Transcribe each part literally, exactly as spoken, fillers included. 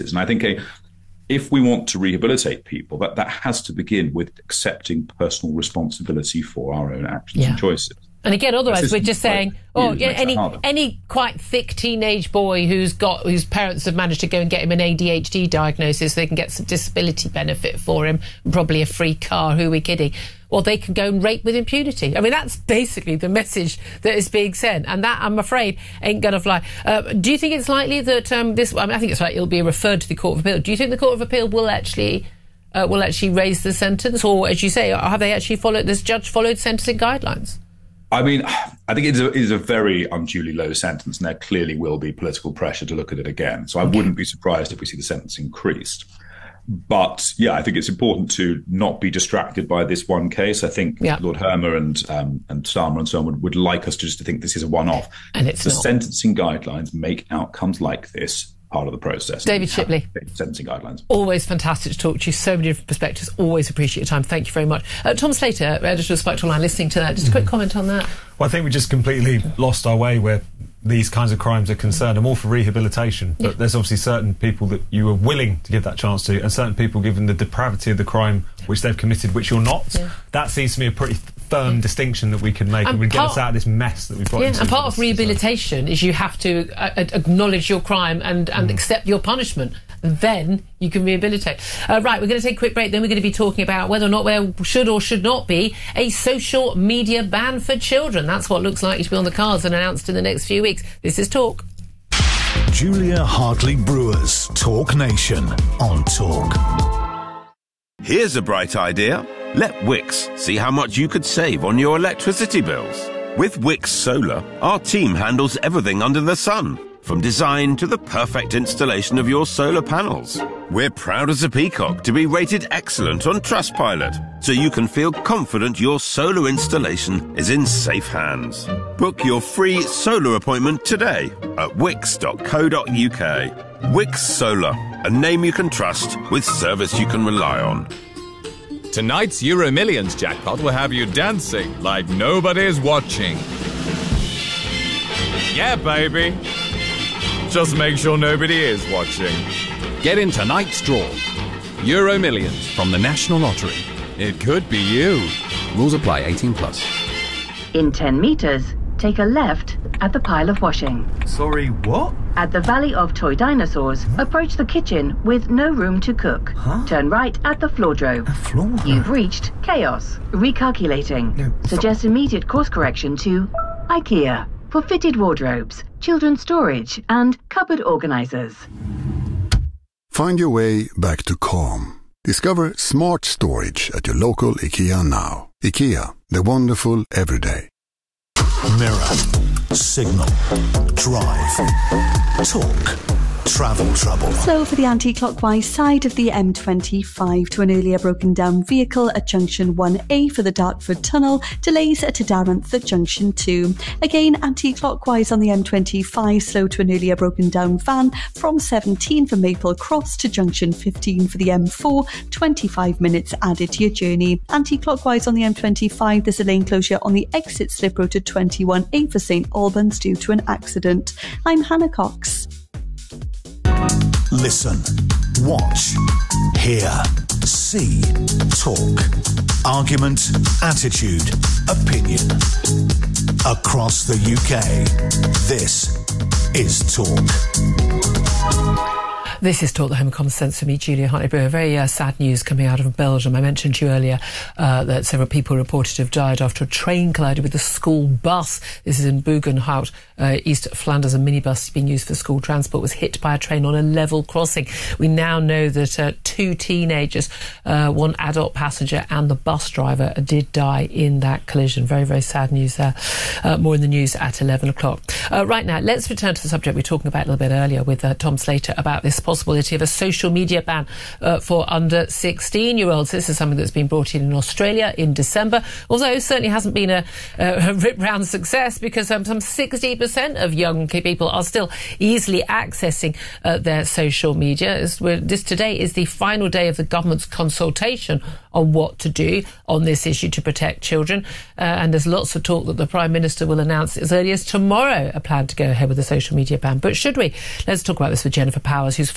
choices. And I think a, if we want to rehabilitate people, that, that has to begin with accepting personal responsibility for our own actions yeah. and choices. And again, otherwise we're just saying, oh, yeah, any any quite thick teenage boy who's got whose parents have managed to go and get him an A D H D diagnosis, so they can get some disability benefit for him, and probably a free car. Who are we kidding? Or they can go and rape with impunity. I mean, that's basically the message that is being sent, and that, I'm afraid, ain't going to fly. Uh, do you think it's likely that um, this? I mean, I think it's like it'll be referred to the Court of Appeal. Do you think the Court of Appeal will actually? Uh, will actually raise the sentence, or, as you say, have they actually followed? This judge followed sentencing guidelines? I mean, I think it is, a, it is a very unduly low sentence, and there clearly will be political pressure to look at it again. So I okay. wouldn't be surprised if we see the sentence increased. But, yeah, I think it's important to not be distracted by this one case. I think yeah. Lord Hermer and um, and Starmer and so on would, would like us to just to think this is a one-off. And it's the not. Sentencing guidelines make outcomes like this part of the process. David Shipley. Sentencing guidelines. Always fantastic to talk to you. So many different perspectives. Always appreciate your time. Thank you very much. Uh, Tom Slater, editor of Spectral Line, listening to that. Just a quick comment on that. Well, I think we just completely lost our way where these kinds of crimes are concerned. I'm all for rehabilitation, but yeah. there's obviously certain people that you are willing to give that chance to, and certain people, given the depravity of the crime which they've committed, which you're not. Yeah. That seems to me a pretty firm yeah. distinction that we can make, and, and would get us out of this mess that we've got yeah, into. And part of rehabilitation so. is you have to uh, acknowledge your crime and, and mm. accept your punishment. Then you can rehabilitate. Uh, right, we're going to take a quick break. Then we're going to be talking about whether or not there should or should not be a social media ban for children. That's what looks likely to be on the cards and announced in the next few weeks. This is Talk. Julia Hartley-Brewer's Talk Nation on Talk. Here's a bright idea. Let Wickes see how much you could save on your electricity bills. With Wickes Solar, our team handles everything under the sun, from design to the perfect installation of your solar panels. We're proud as a peacock to be rated excellent on Trustpilot, so you can feel confident your solar installation is in safe hands. Book your free solar appointment today at wickes dot co dot uk. Wickes Solar, a name you can trust with service you can rely on. Tonight's Euro Millions jackpot will have you dancing like nobody's watching. Yeah, baby. Just make sure nobody is watching. Get in tonight's draw. Euro Millions from the National Lottery. It could be you. Rules apply. eighteen plus. In ten metres, take a left at the pile of washing. Sorry, what? At the Valley of Toy Dinosaurs, approach the kitchen with no room to cook. Huh? Turn right at the floordrome. A floordrome? You've reached chaos. Recalculating. No, Suggest immediate course correction to IKEA for fitted wardrobes, children's storage and cupboard organisers. Find your way back to calm. Discover smart storage at your local IKEA now. IKEA, the wonderful everyday. Mirror, signal, drive, talk, travel trouble. Slow for the anti-clockwise side of the M twenty-five to an earlier broken down vehicle at junction one A for the Dartford Tunnel. Delays at Darenth at junction two. Again, anti-clockwise on the M twenty-five, slow to an earlier broken down van from seventeen for Maple Cross to junction fifteen for the M four. twenty-five minutes added to your journey. Anti-clockwise on the M twenty-five, there's a lane closure on the exit slip road to twenty-one A for St Albans due to an accident. I'm Hannah Cox. Listen, watch, hear, see, talk. Argument, attitude, opinion. Across the U K, this is Talk. This is Talk, the Home of Common Sense for me, Julia Hartley-Brewer. Very uh, sad news coming out of Belgium. I mentioned to you earlier uh, that several people reported to have died after a train collided with a school bus. This is in Bugenhout, uh, East Flanders. A minibus being used for school transport was hit by a train on a level crossing. We now know that uh, two teenagers, uh, one adult passenger and the bus driver did die in that collision. Very, very sad news there. Uh, more in the news at eleven o'clock. Uh, right now, let's return to the subject we were talking about a little bit earlier with uh, Tom Slater about this possibility of a social media ban uh, for under sixteen-year-olds. This is something that's been brought in in Australia in December, although it certainly hasn't been a, a rip-round success because um, some sixty percent of young people are still easily accessing uh, their social media. As this today is the final day of the government's consultation on what to do on this issue to protect children, uh, and there's lots of talk that the Prime Minister will announce as early as tomorrow a plan to go ahead with a social media ban. But should we? Let's talk about this with Jennifer Powers, who's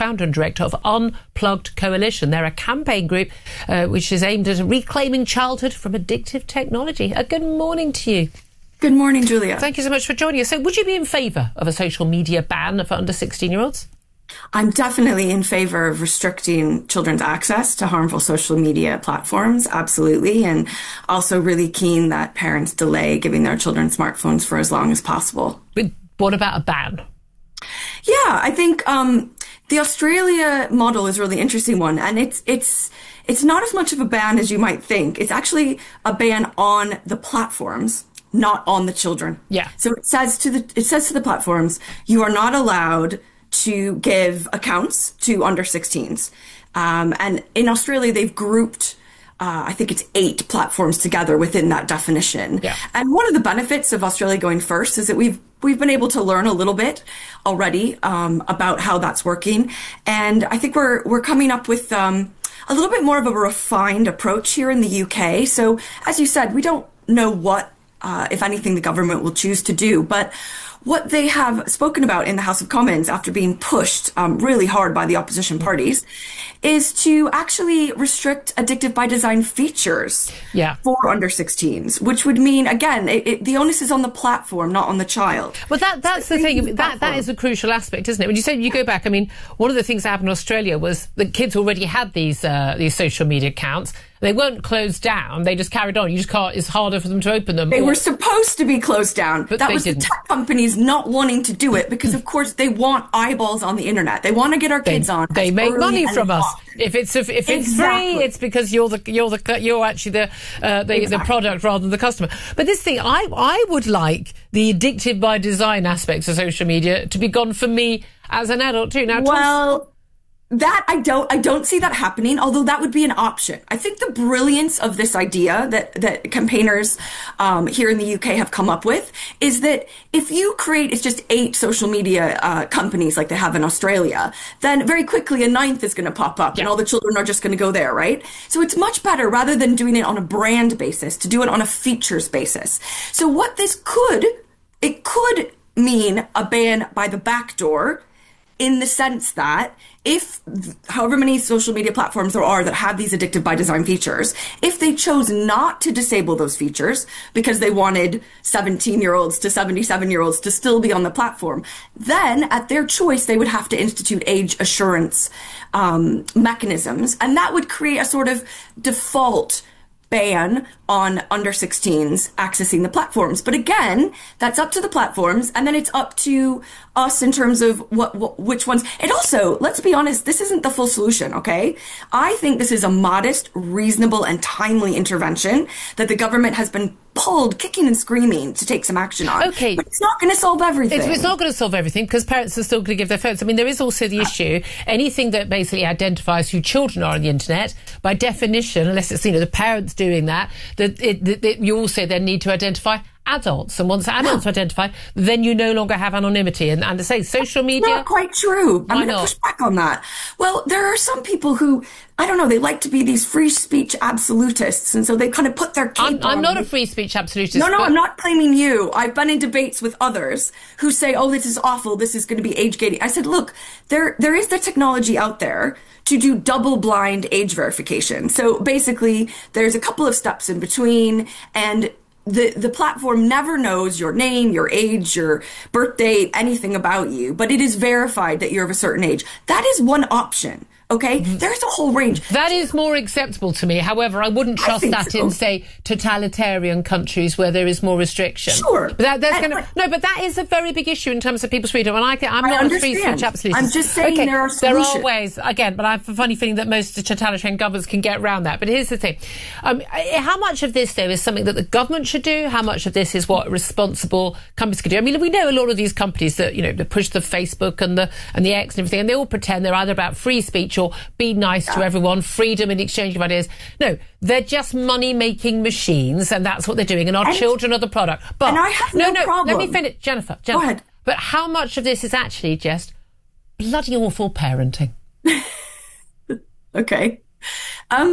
founder and director of Unplugged Coalition. They're a campaign group uh, which is aimed at reclaiming childhood from addictive technology. A good morning to you. Good morning, Julia. Thank you so much for joining us. So would you be in favour of a social media ban for under sixteen-year-olds? I'm definitely in favour of restricting children's access to harmful social media platforms, absolutely, and also really keen that parents delay giving their children smartphones for as long as possible. But what about a ban? Yeah, I think um, the Australia model is a really interesting one, and it's it's it's not as much of a ban as you might think. It's actually a ban on the platforms, not on the children. Yeah. So it says to the it says to the platforms, you are not allowed to give accounts to under sixteens. Um, and in Australia, they've grouped, uh, I think it's eight platforms together within that definition. Yeah. And one of the benefits of Australia going first is that we've we've been able to learn a little bit already um, about how that's working. And I think we're we're coming up with um, a little bit more of a refined approach here in the U K. So as you said, we don't know what, uh, if anything, the government will choose to do. But what they have spoken about in the House of Commons after being pushed um, really hard by the opposition parties is to actually restrict addictive by design features yeah. for under sixteens, which would mean, again, it, it, the onus is on the platform, not on the child. Well, that that's so the thing. The that that is a crucial aspect, isn't it? When you say you go back, I mean, one of the things that happened in Australia was the kids already had these uh, these social media accounts. They weren't closed down. They just carried on. You just can't, it's harder for them to open them. They or, were supposed to be closed down. But that they was didn't. The tech companies not wanting to do it because, of course, they want eyeballs on the internet. They want to get our kids they, on. They make money from us. If it's if, if it's exactly. free, it's because you're the you're the you're actually the uh, the, exactly. the product rather than the customer. But this thing, I I would like the addictive by design aspects of social media to be gone for me as an adult too. Now, well. Tom, That I don't, I don't see that happening, although that would be an option. I think the brilliance of this idea that, that campaigners, um, here in the U K have come up with is that if you create, it's just eight social media, uh, companies like they have in Australia, then very quickly a ninth is going to pop up yeah. and all the children are just going to go there, right? So it's much better rather than doing it on a brand basis to do it on a features basis. So what this could, it could mean a ban by the back door, in the sense that if however many social media platforms there are that have these addictive by design features, if they chose not to disable those features because they wanted seventeen-year-olds to seventy-seven-year-olds to still be on the platform, then at their choice, they would have to institute age assurance um, mechanisms. And that would create a sort of default ban on under sixteens accessing the platforms. But again, that's up to the platforms, and then it's up to us in terms of what, what which ones. And also, let's be honest, this isn't the full solution, okay? I think this is a modest, reasonable, and timely intervention that the government has been pulled kicking and screaming to take some action on. Okay. But it's not going to solve everything. It's, it's not going to solve everything because parents are still going to give their phones. I mean, there is also the issue, anything that basically identifies who children are on the internet, by definition, unless it's, you know, the parents doing that, that, it, that, that you also then need to identify adults. And once adults yeah. are identified, then you no longer have anonymity. And, and to say social media... Not quite true. I'm going to push back on that. Well, there are some people who, I don't know, they like to be these free speech absolutists. And so they kind of put their cape I'm, on. I'm not a free speech absolutist. No, no, I'm not claiming you. I've been in debates with others who say, oh, this is awful. This is going to be age gating. I said, look, there there is the technology out there to do double blind age verification. So basically, there's a couple of steps in between, and the the platform never knows your name, your age, your birth date, anything about you, but it is verified that you're of a certain age. That is one option. Okay, there's a whole range. That is more acceptable to me. However, I wouldn't trust that so. in, say, totalitarian countries where there is more restriction. Sure. But that, that's and, gonna, no, but that is a very big issue in terms of people's freedom. And I, I'm I not understand. a free speech absolutist. I'm just saying okay, there are There solutions. are ways, again, but I have a funny feeling that most totalitarian governments can get around that. But here's the thing. Um, how much of this, though, is something that the government should do? How much of this is what responsible companies can do? I mean, we know a lot of these companies that, you know, that push the Facebook and the, and the X and everything, and they all pretend they're either about free speech or be nice to everyone, freedom in exchange of ideas. No, they're just money-making machines, and that's what they're doing, and our and, children are the product. But and I have no, no, no problem. let me finish, Jennifer. Jennifer. Go ahead. But how much of this is actually just bloody awful parenting? Okay. Um,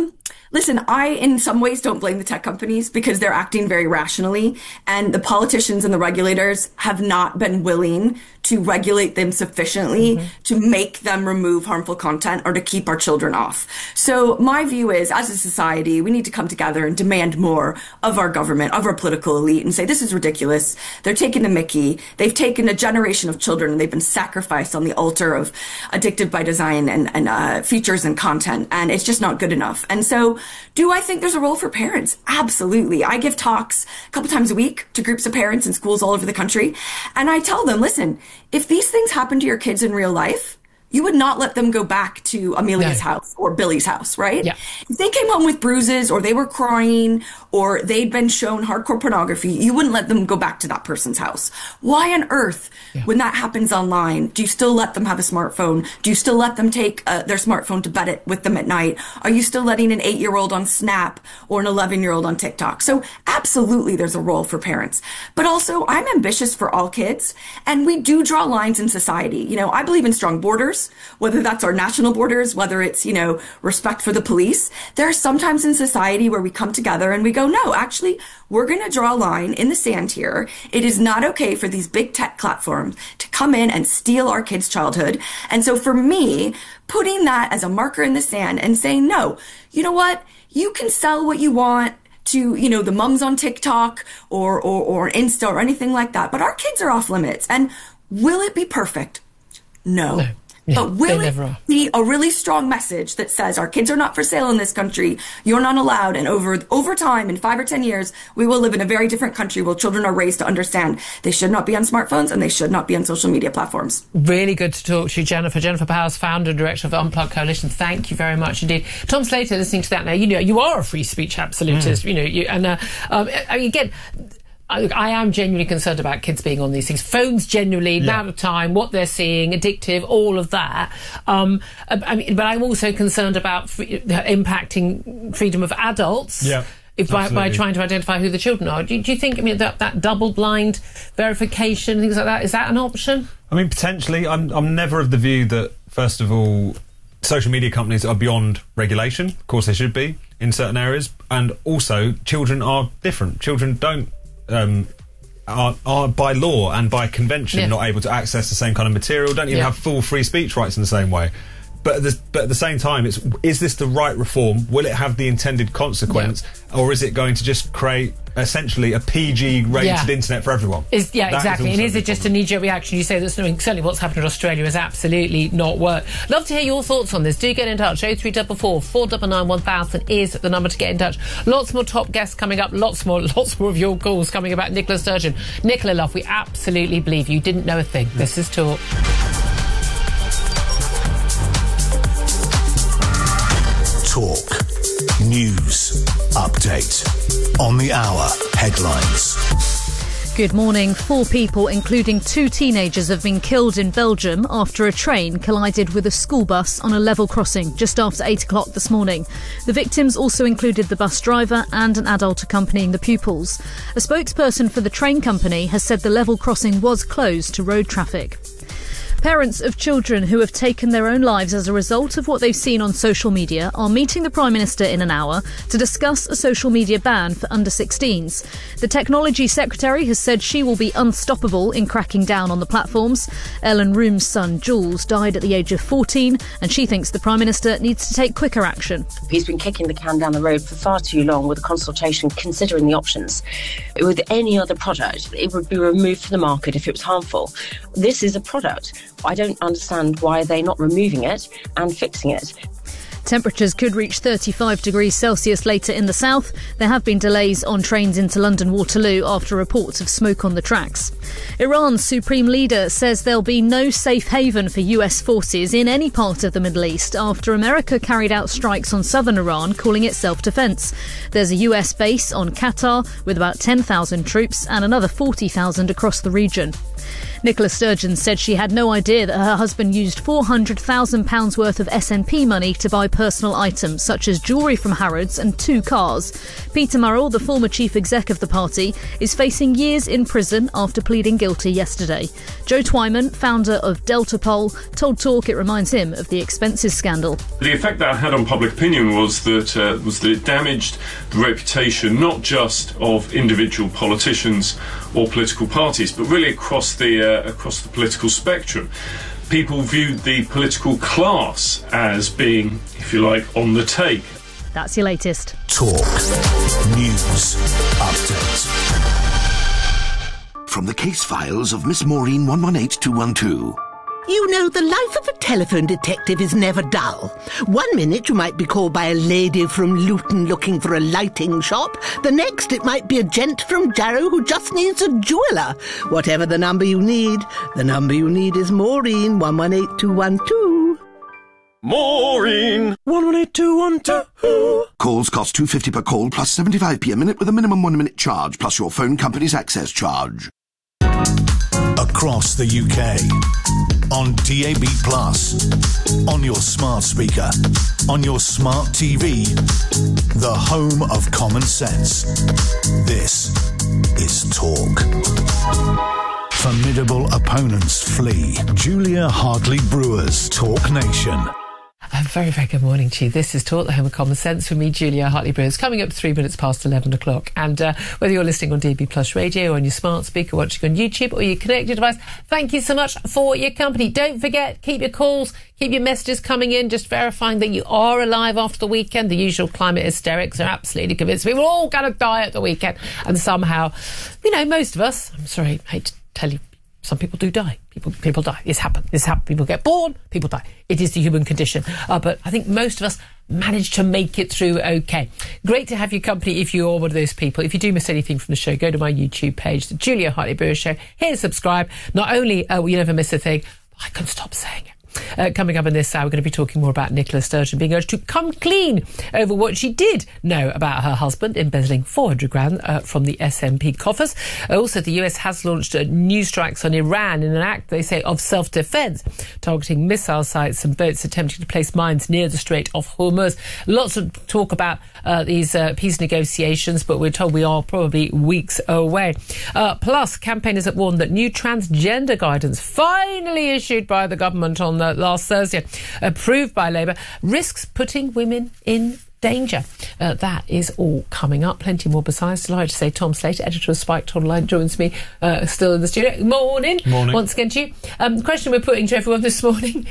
Listen, I, in some ways, don't blame the tech companies because they're acting very rationally, and the politicians and the regulators have not been willing to regulate them sufficiently mm-hmm. to make them remove harmful content or to keep our children off. So my view is, as a society, we need to come together and demand more of our government, of our political elite, and say, this is ridiculous. They're taking the mickey. They've taken a generation of children and they've been sacrificed on the altar of addicted by design and, and uh, features and content, and it's just not good enough. And so do I think there's a role for parents? Absolutely. I give talks a couple times a week to groups of parents in schools all over the country. And I tell them, listen, if these things happen to your kids in real life, you would not let them go back to Amelia's no. house or Billy's house, right? Yeah. If they came home with bruises or they were crying or they'd been shown hardcore pornography, you wouldn't let them go back to that person's house. Why on earth, yeah. when that happens online, do you still let them have a smartphone? Do you still let them take uh, their smartphone to bed at, with them at night? Are you still letting an eight-year-old on Snap or an eleven-year-old on TikTok? So absolutely there's a role for parents. But also, I'm ambitious for all kids, and we do draw lines in society. You know, I believe in strong borders. Whether that's our national borders, whether it's, you know, respect for the police. There are sometimes in society where we come together and we go, no, actually, we're going to draw a line in the sand here. It is not okay for these big tech platforms to come in and steal our kids' childhood. And so for me, putting that as a marker in the sand and saying, no, you know what? You can sell what you want to, you know, the mums on TikTok or, or, or Insta or anything like that. But our kids are off limits. And will it be perfect? No. no. Yeah, but will it be a really strong message that says our kids are not for sale in this country, you're not allowed, and over over time, in five or ten years, we will live in a very different country where children are raised to understand they should not be on smartphones and they should not be on social media platforms. Really good to talk to you, Jennifer. Jennifer Powers, founder and director of the Unplugged Coalition. Thank you very much indeed. Tom Slater, listening to that now, you know, you are a free speech absolutist, mm. you know, you, and uh, um, I mean, again, I am genuinely concerned about kids being on these things. Phones generally, yeah. amount of time, what they're seeing, addictive, all of that. Um, I mean, but I'm also concerned about free, impacting freedom of adults. Yeah. If by, by trying to identify who the children are. Do, do you think, I mean, that, that double-blind verification, things like that, is that an option? I mean, potentially. I'm, I'm never of the view that, first of all, social media companies are beyond regulation. Of course they should be in certain areas. And also, children are different. Children don't Um, are, are by law and by convention yeah. not able to access the same kind of material, don't even yeah. have full free speech rights in the same way. But at, the, but at the same time, it's is this the right reform? Will it have the intended consequence? Yeah. Or is it going to just create essentially a P G rated yeah. internet for everyone? Is, yeah, that exactly. Is and is it just a knee-jerk reaction? You say that's no, certainly what's happened in Australia has absolutely not worked. Love to hear your thoughts on this. Do get in touch. oh three four four, four nine nine, one thousand is the number to get in touch. Lots more top guests coming up. Lots more, lots more of your calls coming about Nicola Sturgeon. Nicola, love, we absolutely believe you didn't know a thing. This is Talk. Talk. News. Update. On the hour. Headlines. Good morning. Four people, including two teenagers, have been killed in Belgium after a train collided with a school bus on a level crossing just after eight o'clock this morning. The victims also included the bus driver and an adult accompanying the pupils. A spokesperson for the train company has said the level crossing was closed to road traffic. Parents of children who have taken their own lives as a result of what they've seen on social media are meeting the Prime Minister in an hour to discuss a social media ban for under sixteens. The Technology Secretary has said she will be unstoppable in cracking down on the platforms. Ellen Room's son Jules died at the age of fourteen, and she thinks the Prime Minister needs to take quicker action. He's been kicking the can down the road for far too long with a consultation considering the options. With any other product, it would be removed from the market if it was harmful. This is a product. I don't understand why they're not removing it and fixing it. Temperatures could reach thirty-five degrees Celsius later in the south. There have been delays on trains into London Waterloo after reports of smoke on the tracks. Iran's supreme leader says there'll be no safe haven for U S forces in any part of the Middle East after America carried out strikes on southern Iran, calling it self-defence. There's a U S base on Qatar with about ten thousand troops and another forty thousand across the region. Nicola Sturgeon said she had no idea that her husband used four hundred thousand pounds worth of S N P money to buy personal items such as jewellery from Harrods and two cars. Peter Murrell, the former chief exec of the party, is facing years in prison after pleading guilty yesterday. Joe Twyman, founder of Delta Poll, told Talk it reminds him of the expenses scandal. The effect that had on public opinion was that uh, was that it damaged the reputation not just of individual politicians or political parties, but really across the uh, across the political spectrum. People viewed the political class as being, if you like, on the take. That's your latest. Talk News Update. From the case files of Miss Maureen one one eight two one two. You know, the life of a telephone detective is never dull. One minute you might be called by a lady from Luton looking for a lighting shop. The next it might be a gent from Jarrow who just needs a jeweller. Whatever the number you need, the number you need is Maureen one one eight two one two. Maureen one one eight two one two. Calls cost two pounds fifty per call plus seventy-five p a minute with a minimum one minute charge plus your phone company's access charge. Across the U K, on D A B plus, on your smart speaker, on your smart T V, the home of common sense. This is Talk. Formidable opponents flee. Julia Hartley-Brewer's Talk Nation. A very, very good morning to you. This is Talk, the home of common sense, for me, Julia Hartley-Brewer. Coming up three minutes past eleven o'clock. And uh, whether you're listening on D A B Plus Radio, or on your smart speaker, watching on YouTube, or your connected device, thank you so much for your company. Don't forget, keep your calls, keep your messages coming in, just verifying that you are alive after the weekend. The usual climate hysterics are absolutely convinced we were all going to die at the weekend. And somehow, you know, most of us, I'm sorry, I hate to tell you, some people do die. People people die. This happens. This happens. People get born. People die. It is the human condition. Uh, but I think most of us manage to make it through okay. Great to have your company if you're one of those people. If you do miss anything from the show, go to my YouTube page, The Julia Hartley-Brewer Show. Hit subscribe. Not only uh, will you never miss a thing, but I can stop saying it. Uh, coming up in this hour, we're going to be talking more about Nicola Sturgeon being urged to come clean over what she did know about her husband embezzling four hundred grand uh, from the S N P coffers. Uh, also, the U S has launched uh, new strikes on Iran in an act, they say, of self-defence, targeting missile sites and boats attempting to place mines near the Strait of Hormuz. Lots of talk about uh, these uh, peace negotiations, but we're told we are probably weeks away. Uh, plus, campaigners have warned that new transgender guidance, finally issued by the government on Uh, last Thursday, approved by Labour, risks putting women in danger. Uh, that is all coming up. Plenty more besides. Delighted to say Tom Slater, editor of Spiked Online, joins me uh, still in the studio. Morning. Morning. Once again to you. Um, the question we're putting to everyone this morning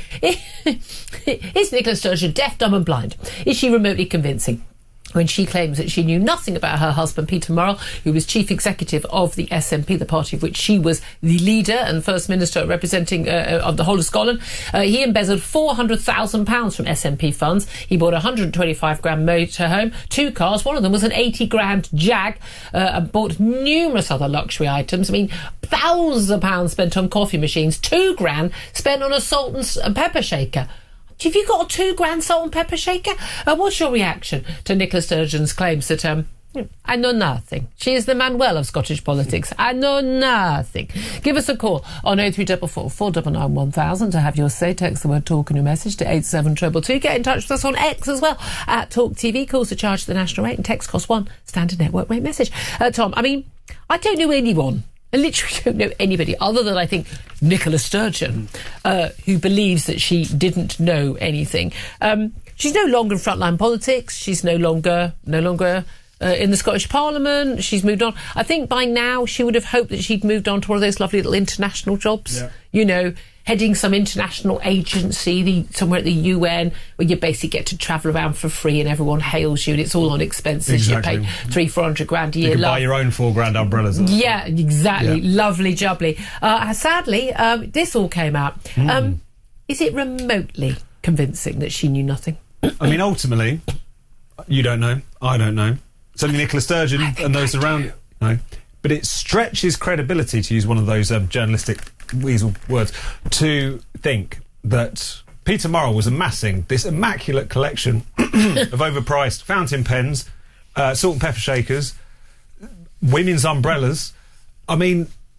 is Nicola Sturgeon deaf, dumb and blind? Is she remotely convincing when she claims that she knew nothing about her husband, Peter Murrell, who was chief executive of the S N P, the party of which she was the leader and first minister representing uh, of the whole of Scotland? Uh, he embezzled four hundred thousand pounds from S N P funds. He bought a one hundred twenty-five grand motorhome, two cars. One of them was an eighty grand Jag, uh, and bought numerous other luxury items. I mean, thousands of pounds spent on coffee machines, two grand spent on a salt and pepper shaker. Have you got a two grand salt and pepper shaker? Uh, what's your reaction to Nicola Sturgeon's claims that, um, I know nothing. She is the Manuel of Scottish politics. I know nothing. Give us a call on oh three four four, four nine nine, one thousand to have your say. Text the word talk and your message to eight seven two two two. Get in touch with us on X as well, at Talk T V. Calls are charged the national rate and text cost one standard network rate message. Uh, Tom, I mean, I don't know anyone. I literally don't know anybody other than, I think, Nicola Sturgeon, uh, who believes that she didn't know anything. Um, she's no longer in frontline politics. She's no longer, no longer uh, in the Scottish Parliament. She's moved on. I think by now she would have hoped that she'd moved on to one of those lovely little international jobs. Yeah. You know, heading some international agency, the, somewhere at the U N, where you basically get to travel around for free and everyone hails you and it's all on expenses. Exactly. You pay three, four hundred grand a year. You can Lo- buy your own four grand umbrellas. Yeah, exactly. Yeah. Lovely jubbly. Uh, sadly, um, this all came out. Mm. Um, is it remotely convincing that she knew nothing? I mean, ultimately, you don't know. I don't know. It's only Nicola Sturgeon and those around. No. But it stretches credibility, to use one of those um, journalistic weasel words, to think that Peter Murrell was amassing this immaculate collection of overpriced fountain pens, uh, salt and pepper shakers, women's umbrellas. I mean,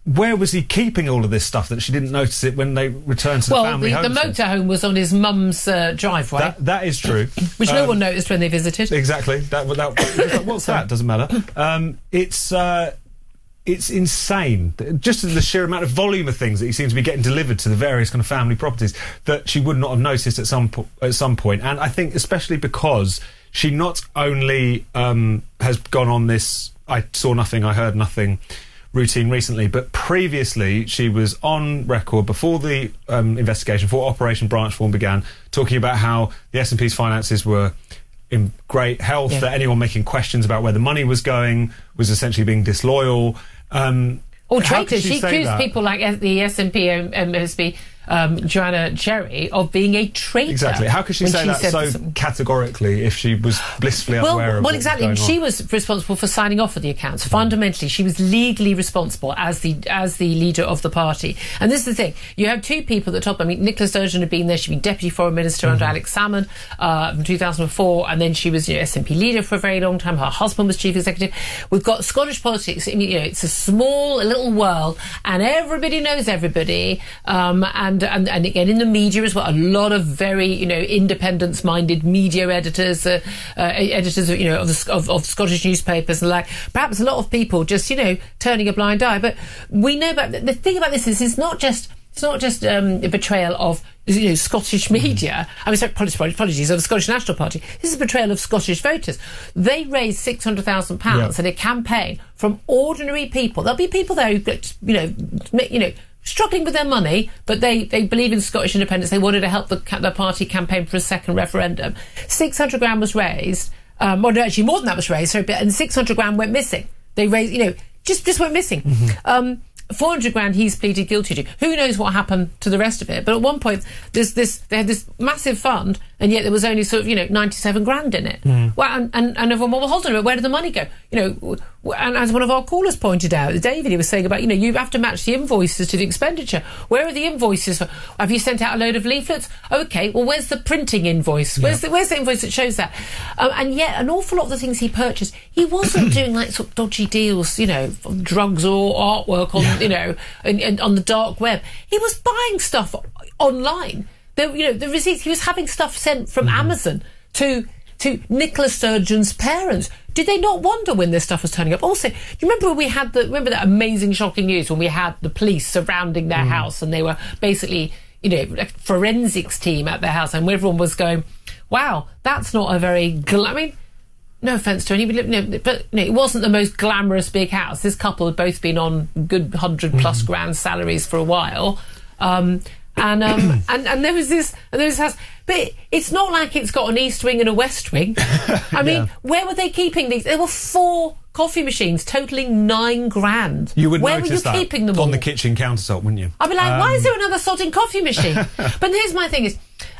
where was he keeping all of this stuff that she didn't notice it when they returned to the well, family home? Well, the motorhome was on his mum's uh, driveway. That, that is true. Which um, no one noticed when they visited. Exactly. That, that, that what's that? Doesn't matter. Um, it's uh, it's insane. Just the sheer amount of volume of things that he seems to be getting delivered to the various kind of family properties that she would not have noticed at some po- at some point. And I think especially because she not only um, has gone on this I saw nothing, I heard nothing routine recently, but previously she was on record before the um, investigation, before Operation Branchform began, talking about how the S and P's finances were in great health, yeah. that anyone making questions about where the money was going was essentially being disloyal. Um, or traitors. She, she accused that? people like the S and P M S B, um, Joanna Cherry, of being a traitor. Exactly. How could she say she that so something? categorically if she was blissfully well, unaware of Well, what exactly. was going She on? was responsible for signing off for the accounts. Fundamentally, she was legally responsible as the as the leader of the party. And this is the thing. You have two people at the top. I mean, Nicola Sturgeon had been there. She'd been Deputy Foreign Minister mm-hmm. under Alex Salmond uh, from two thousand four, and then she was you know, S and P leader for a very long time. Her husband was Chief Executive. We've got Scottish politics. I mean, you know, it's a small little world, and everybody knows everybody. Um, and, and, and again, in the media as well, a lot of very, you know, independence-minded media editors, uh, uh, editors, of, you know, of, the, of, of Scottish newspapers and like, perhaps a lot of people just, you know, turning a blind eye. But we know about, the thing about this is it's not just, it's not just um, a betrayal of, you know, Scottish media. I mean, sorry, apologies, of the Scottish National Party. This is a betrayal of Scottish voters. They raised six hundred thousand pounds yeah. in a campaign from ordinary people. There'll be people there who, get, you know, you know, struggling with their money, but they, they believe in Scottish independence. They wanted to help the, the party campaign for a second referendum. six hundred grand was raised. Um, well, no, actually more than that was raised, sorry, and six hundred grand went missing. They raised, you know, just, just went missing. Mm-hmm. Um, four hundred grand he's pleaded guilty to. Who knows what happened to the rest of it? But at one point, there's this, they had this massive fund, and yet there was only sort of, you know, ninety-seven grand in it. Mm. Well, and, and, and everyone, well, hold on a minute, where did the money go? You know, and as one of our callers pointed out, David, he was saying about, you know, you have to match the invoices to the expenditure. Where are the invoices for? Have you sent out a load of leaflets? Okay, well, where's the printing invoice? Where's, yeah. the, where's the invoice that shows that? Um, and yet, an awful lot of the things he purchased, he wasn't doing like sort of dodgy deals, you know, drugs or artwork on, yeah. you know, and, and on the dark web. He was buying stuff online. There, you know, the receipts, he was having stuff sent from mm. Amazon to to Nicola Sturgeon's parents. Did they not wonder when this stuff was turning up? Also, do you remember when we had the remember that amazing, shocking news when we had the police surrounding their mm. house and they were basically, you know, a forensics team at their house, and everyone was going, "Wow, that's not a very." Gl-. I mean, no offence to anybody, no, but you know, it wasn't the most glamorous big house. This couple had both been on good hundred plus mm. grand salaries for a while. Um, And um and, and there was this and there was this house, but it, it's not like it's got an east wing and a west wing. I mean, yeah. where were they keeping these? There were four coffee machines totaling nine grand. You would where notice were you that keeping them on all? the kitchen countertop, wouldn't you? I'd be like, um, why is there another sodding coffee machine? But here's my thing: is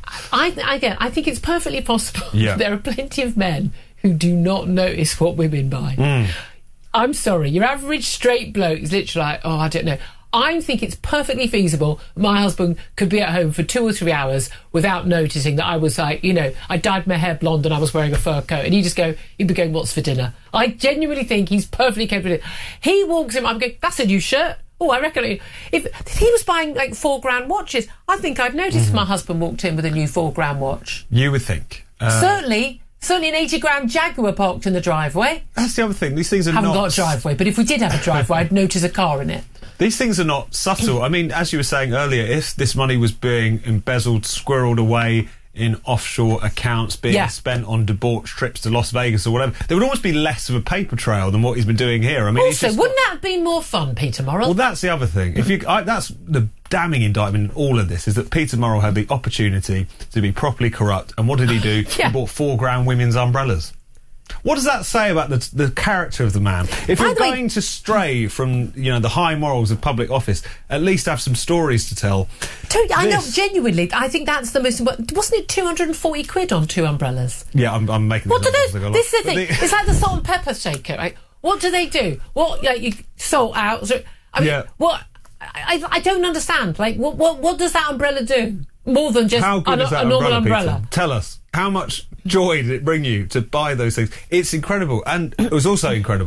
I again, I think it's perfectly possible. Yeah. There are plenty of men who do not notice what women buy. Mm. I'm sorry, your average straight bloke is literally like, oh, I don't know. I think it's perfectly feasible my husband could be at home for two or three hours without noticing that I was like, you know, I dyed my hair blonde and I was wearing a fur coat, and he'd just go, he'd be going, what's for dinner? I genuinely think he's perfectly capable of it. He walks in, I'm going, that's a new shirt. Oh, I reckon if, if he was buying like four grand watches, I think I'd notice mm-hmm. if my husband walked in with a new four grand watch. You would think. Uh... Certainly. Certainly an eighty grand Jaguar parked in the driveway. That's the other thing. These things are haven't not... got a driveway, but if we did have a driveway, I'd notice a car in it. These things are not subtle. I mean, as you were saying earlier, if this money was being embezzled, squirreled away in offshore accounts, being yeah. spent on debauched trips to Las Vegas or whatever, there would almost be less of a paper trail than what he's been doing here. I mean, also, it's just wouldn't that have been more fun, Peter Murrell? Well, that's the other thing. If you, I, that's the damning indictment in all of this, is that Peter Murrell had the opportunity to be properly corrupt, and what did he do? yeah. He bought four grand women's umbrellas. What does that say about the, the character of the man? If you're going to stray from, you know, the high morals of public office, at least have some stories to tell. Totally, I know, genuinely, I think that's the most important. Wasn't it two hundred forty quid on two umbrellas? Yeah, I'm, I'm making. What do those? This is the thing. The, it's like the salt and pepper shaker, right? What do they do? What like, you salt out? So, I mean, yeah. what? I, I don't understand. Like, what, what? What does that umbrella do more than just How good a, is that a normal umbrella, umbrella? Peter? Tell us. How much joy did it bring you to buy those things? It's incredible. And it was also incredible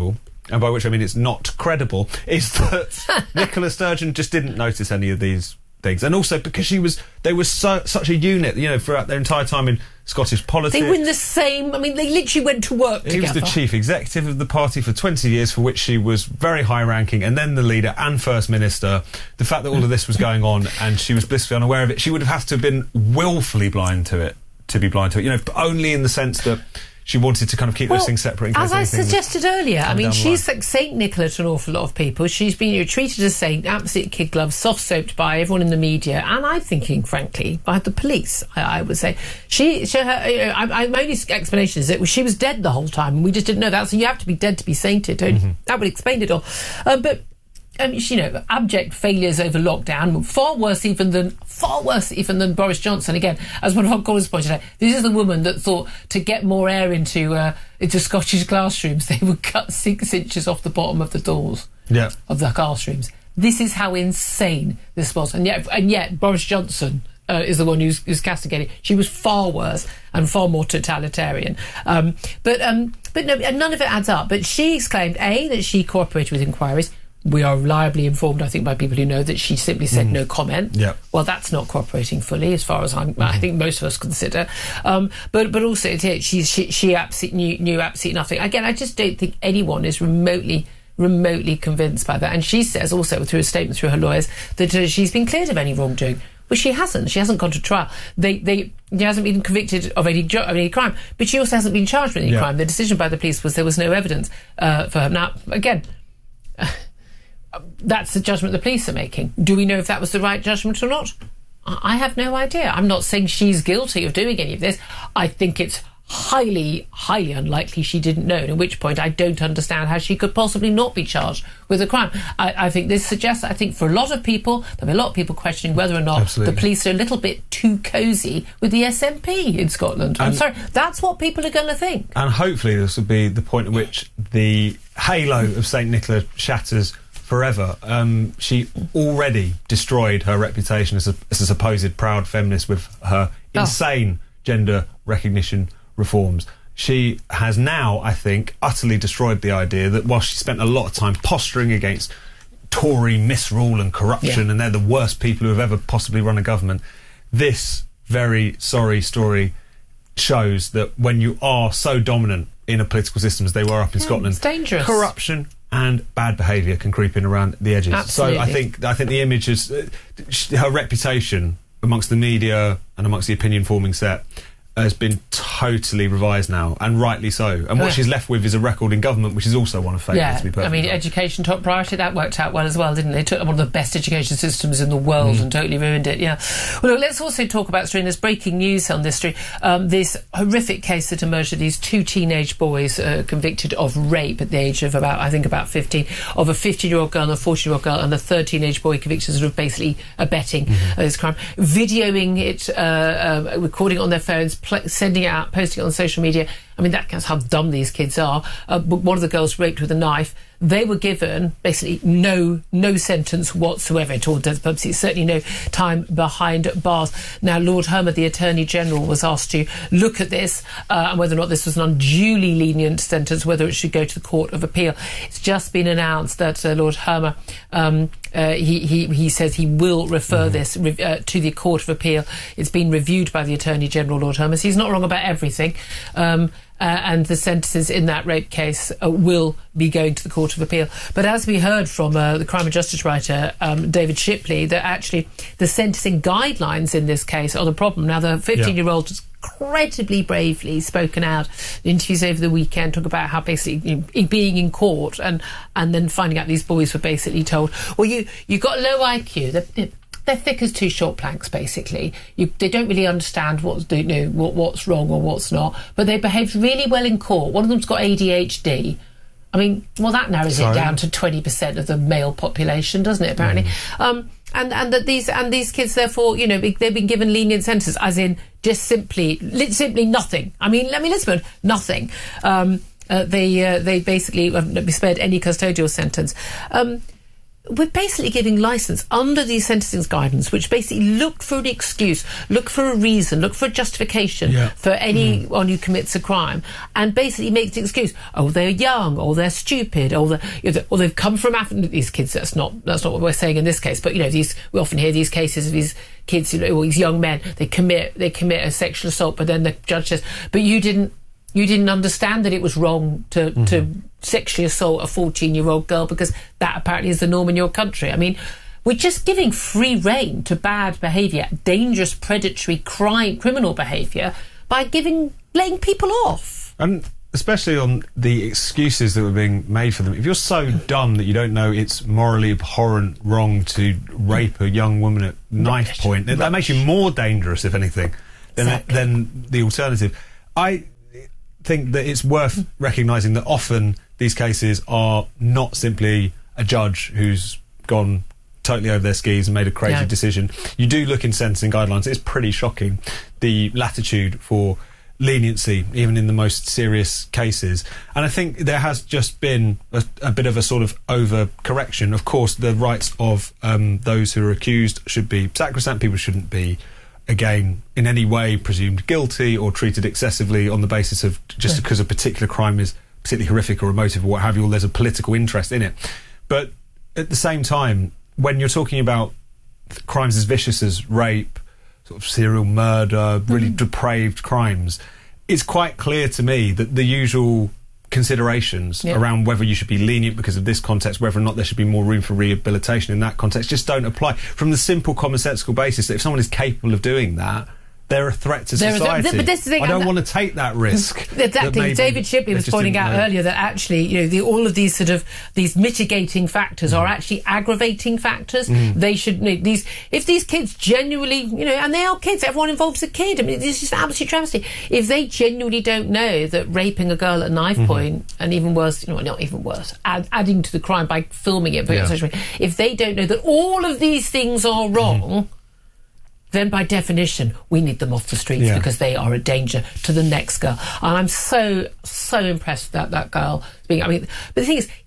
and by which I mean it's not credible, is that Nicola Sturgeon just didn't notice any of these things. And also because she was, they were so, such a unit, you know, throughout their entire time in Scottish politics. They were in the same, I mean, they literally went to work he together. He was the chief executive of the party for twenty years, for which she was very high-ranking, and then the leader and First Minister. The fact that all of this was going on and she was blissfully unaware of it, she would have had to have been willfully blind to it, to be blind to it, you know, only in the sense that she wanted to kind of keep well, those things separate. In as I suggested earlier, I mean, she's like Saint Nicola to an awful lot of people. She's been you know, treated as saint, absolute kid gloves, soft-soaped by everyone in the media, and I'm thinking, frankly, by the police, I, I would say. She, she her, you know, I, I, my only explanation is that she was dead the whole time, and we just didn't know that, so you have to be dead to be sainted, don't mm-hmm. you? That would explain it all. Um, but... Um, you know, abject failures over lockdown, far worse even than far worse even than Boris Johnson. Again, as one of our callers pointed out, this is the woman that thought to get more air into uh, into Scottish classrooms, they would cut six inches off the bottom of the doors yeah. of the classrooms. This is how insane this was, and yet, and yet Boris Johnson uh, is the one who's, who's castigated. She was far worse and far more totalitarian. Um, but um, but no, none of it adds up. But she exclaimed, A, that she cooperated with inquiries. We are reliably informed, I think, by people who know that she simply said mm. no comment. Yeah. Well, that's not cooperating fully, as far as I'm, mm-hmm. I think most of us consider. Um, but but also, yeah, she she, she absolutely knew, knew absolutely nothing. Again, I just don't think anyone is remotely remotely convinced by that. And she says also through a statement through her lawyers that uh, she's been cleared of any wrongdoing. Well, she hasn't. She hasn't gone to trial. They, they, she hasn't been convicted of any, jo- of any crime, but she also hasn't been charged with any yeah. crime. The decision by the police was there was no evidence uh, for her. Now, again. Uh, That's the judgment the police are making. Do we know if that was the right judgment or not? I have no idea. I'm not saying she's guilty of doing any of this. I think it's highly, highly unlikely she didn't know, at which point I don't understand how she could possibly not be charged with a crime. I, I think this suggests, I think for a lot of people, there'll be a lot of people questioning whether or not Absolutely. the police are a little bit too cosy with the S N P in Scotland. And I'm sorry, that's what people are going to think. And hopefully this will be the point at which the halo of Saint Nicola shatters forever. Um, she already destroyed her reputation as a, as a supposed proud feminist with her oh. insane gender recognition reforms. She has now, I think, utterly destroyed the idea that while she spent a lot of time posturing against Tory misrule and corruption, yeah. and they're the worst people who have ever possibly run a government, this very sorry story shows that when you are so dominant in a political system as they were up in yeah, Scotland, it's dangerous. Corruption and bad behaviour can creep in around the edges. Absolutely. So I think I think the image is uh, her reputation amongst the media and amongst the opinion forming set has been totally revised now, and rightly so. And what yeah. she's left with is a record in government, which is also one of failure, yeah. to be perfectly I mean, honest. education top priority, that worked out well as well, didn't it? They took one of the best education systems in the world mm. and totally ruined it, yeah. Well, look, let's also talk about, String, there's breaking news on this story, um, this horrific case that emerged of these two teenage boys uh, convicted of rape at the age of about, I think, about fifteen, of a fifteen-year-old girl and a fourteen-year-old girl, and a third teenage boy convicted of basically abetting mm-hmm. uh, this crime, videoing it, uh, uh, recording it on their phones, pl- sending it out, posting it on social media. I mean, that counts how dumb these kids are. Uh, but one of the girls raped with a knife. They were given basically no no sentence whatsoever. To all intents and purposes, certainly no time behind bars. Now, Lord Hermer, the Attorney General, was asked to look at this uh, and whether or not this was an unduly lenient sentence, whether it should go to the Court of Appeal. It's just been announced that uh, Lord Hermer, um, uh, he, he he says he will refer mm-hmm. this re- uh, to the Court of Appeal. It's been reviewed by the Attorney General, Lord Hermer. So he's not wrong about everything. Um, Uh, and the sentences in that rape case uh, will be going to the Court of Appeal. But as we heard from uh, the crime and justice writer um, David Shipley, that actually the sentencing guidelines in this case are the problem. Now, the fifteen-year-old has incredibly bravely spoken out in interviews over the weekend, talk about how basically, you know, being in court and and then finding out these boys were basically told, well, you you got low I Q. They're, they're thick as two short planks, basically. You, they don't really understand what's, you know, what, what's wrong or what's not, but they behaved really well in court. One of them's got A D H D. I mean, well, that narrows Sorry. it down to twenty percent of the male population, doesn't it, apparently? Mm. Um, and, and that these and these kids, therefore, you know, they've been given lenient sentences, as in just simply, simply nothing. I mean, I mean, let's put nothing. Um, uh, they, uh, they basically haven't spared any custodial sentence. Um, we're basically giving licence under these sentencing guidance, which basically look for an excuse, look for a reason, look for a justification yeah. for anyone mm. who commits a crime, and basically makes the excuse, oh, they're young, or they're stupid, or, they're, you know, or they've come from Africa. These kids, that's not that's not what we're saying in this case, but, you know, these we often hear these cases of these kids, you know, or these young men, they commit they commit a sexual assault, but then the judge says, but you didn't you didn't understand that it was wrong to, mm-hmm. to sexually assault a fourteen-year-old girl because that apparently is the norm in your country. I mean, we're just giving free rein to bad behaviour, dangerous, predatory, crime, criminal behaviour by giving letting people off. And especially on the excuses that were being made for them. If you're so dumb that you don't know it's morally abhorrent, wrong to rape a young woman at knife Rubbish. point, Rubbish. that makes you more dangerous, if anything, than, exactly. than the alternative. I think that it's worth recognising that often these cases are not simply a judge who's gone totally over their skis and made a crazy yeah. decision. You do look in sentencing guidelines, it's pretty shocking, the latitude for leniency, even in the most serious cases. And I think there has just been a, a bit of a sort of overcorrection. Of course, the rights of um, those who are accused should be sacrosanct. People shouldn't be, again, in any way presumed guilty or treated excessively on the basis of just yeah. because a particular crime is particularly horrific or emotive or what have you, or there's a political interest in it. But at the same time, when you're talking about crimes as vicious as rape, sort of serial murder, really mm. depraved crimes, it's quite clear to me that the usual considerations yeah. around whether you should be lenient because of this context, whether or not there should be more room for rehabilitation in that context, just don't apply. From the simple commonsensical basis that if someone is capable of doing that, they're a threat to there society. Is a, but this is the thing, I don't that, want to take that risk. Exactly. David Shipley was pointing out know. earlier that actually, you know, the, all of these sort of these mitigating factors mm. are actually aggravating factors. Mm. They should you know, these if these kids genuinely, you know, and they are kids. Everyone involved's a kid. I mean, this is an absolute travesty. If they genuinely don't know that raping a girl at knife mm-hmm. point, and even worse, you know, not even worse, add, adding to the crime by filming it, yeah. if they don't know that all of these things are wrong. Mm. Then by definition, we need them off the streets yeah. because they are a danger to the next girl. And I'm so, so impressed that that girl being, I mean, but the thing is,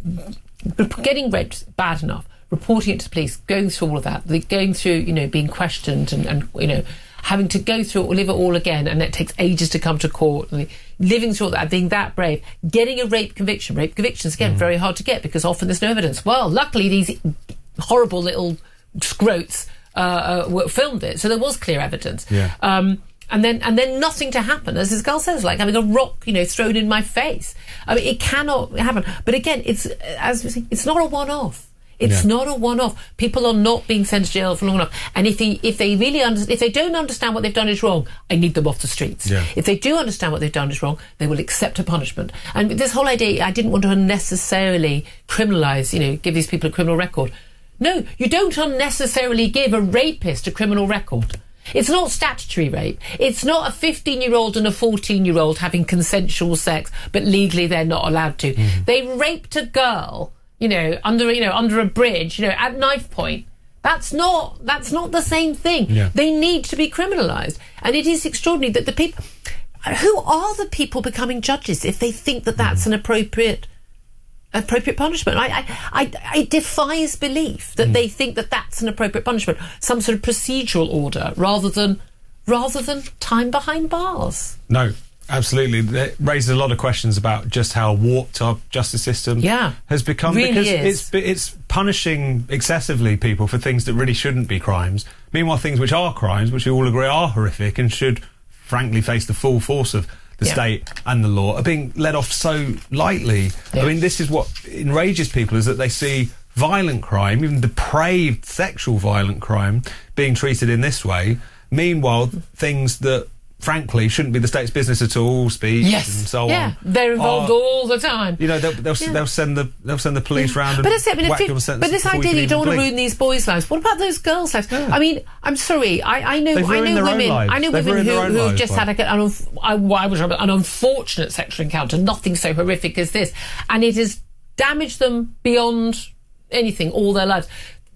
getting raped, bad enough, reporting it to police, going through all of that, going through, you know, being questioned and, and you know, having to go through it, live it all again, and it takes ages to come to court, and living through all that, being that brave, getting a rape conviction. Rape convictions, again, mm. very hard to get because often there's no evidence. Well, luckily these horrible little scroats Uh, uh, filmed it, so there was clear evidence. Yeah. Um, and then and then nothing to happen, as this girl says, like having a rock, you know, thrown in my face. I mean, it cannot happen. But again, it's as we say, it's not a one-off. It's yeah. not a one-off. People are not being sent to jail for long enough. And if they if they really under, if they don't understand what they've done is wrong, I need them off the streets. Yeah. If they do understand what they've done is wrong, they will accept a punishment. And this whole idea, I didn't want to unnecessarily criminalise, you know, give these people a criminal record. No, you don't unnecessarily give a rapist a criminal record. It's not statutory rape. It's not a fifteen-year-old and a fourteen-year-old having consensual sex, but legally they're not allowed to. Mm. They raped a girl, you know, under you know under a bridge, you know, at knife point. That's not that's not the same thing. Yeah. They need to be criminalised, and it is extraordinary that the people who are the people becoming judges if they think that that's mm. an appropriate. appropriate punishment. I, I, I, it defies belief that mm. they think that that's an appropriate punishment, some sort of procedural order, rather than rather than time behind bars. No, absolutely. It raises a lot of questions about just how warped our justice system yeah, has become. Really because is. it's it's punishing excessively people for things that really shouldn't be crimes. Meanwhile, things which are crimes, which we all agree are horrific and should, frankly, face the full force of the yeah. state and the law, are being let off so lightly. Yeah. I mean, this is what enrages people, is that they see violent crime, even depraved sexual violent crime, being treated in this way. Meanwhile, things that, frankly, shouldn't be the state's business at all, speech yes. and so yeah. on. They're involved are, all the time. You know, they'll, they'll, yeah. they'll send the they'll send the police yeah. round and but it, I mean, whack if, you on the sentence. But this idea that you don't want to ruin these boys' lives. What about those girls' lives? Yeah. I mean, I'm sorry. I, I know. They've I know women. I know They've women who, who have just had like an, an, I, I was an unfortunate sexual encounter. Nothing so horrific as this, and it has damaged them beyond anything all their lives.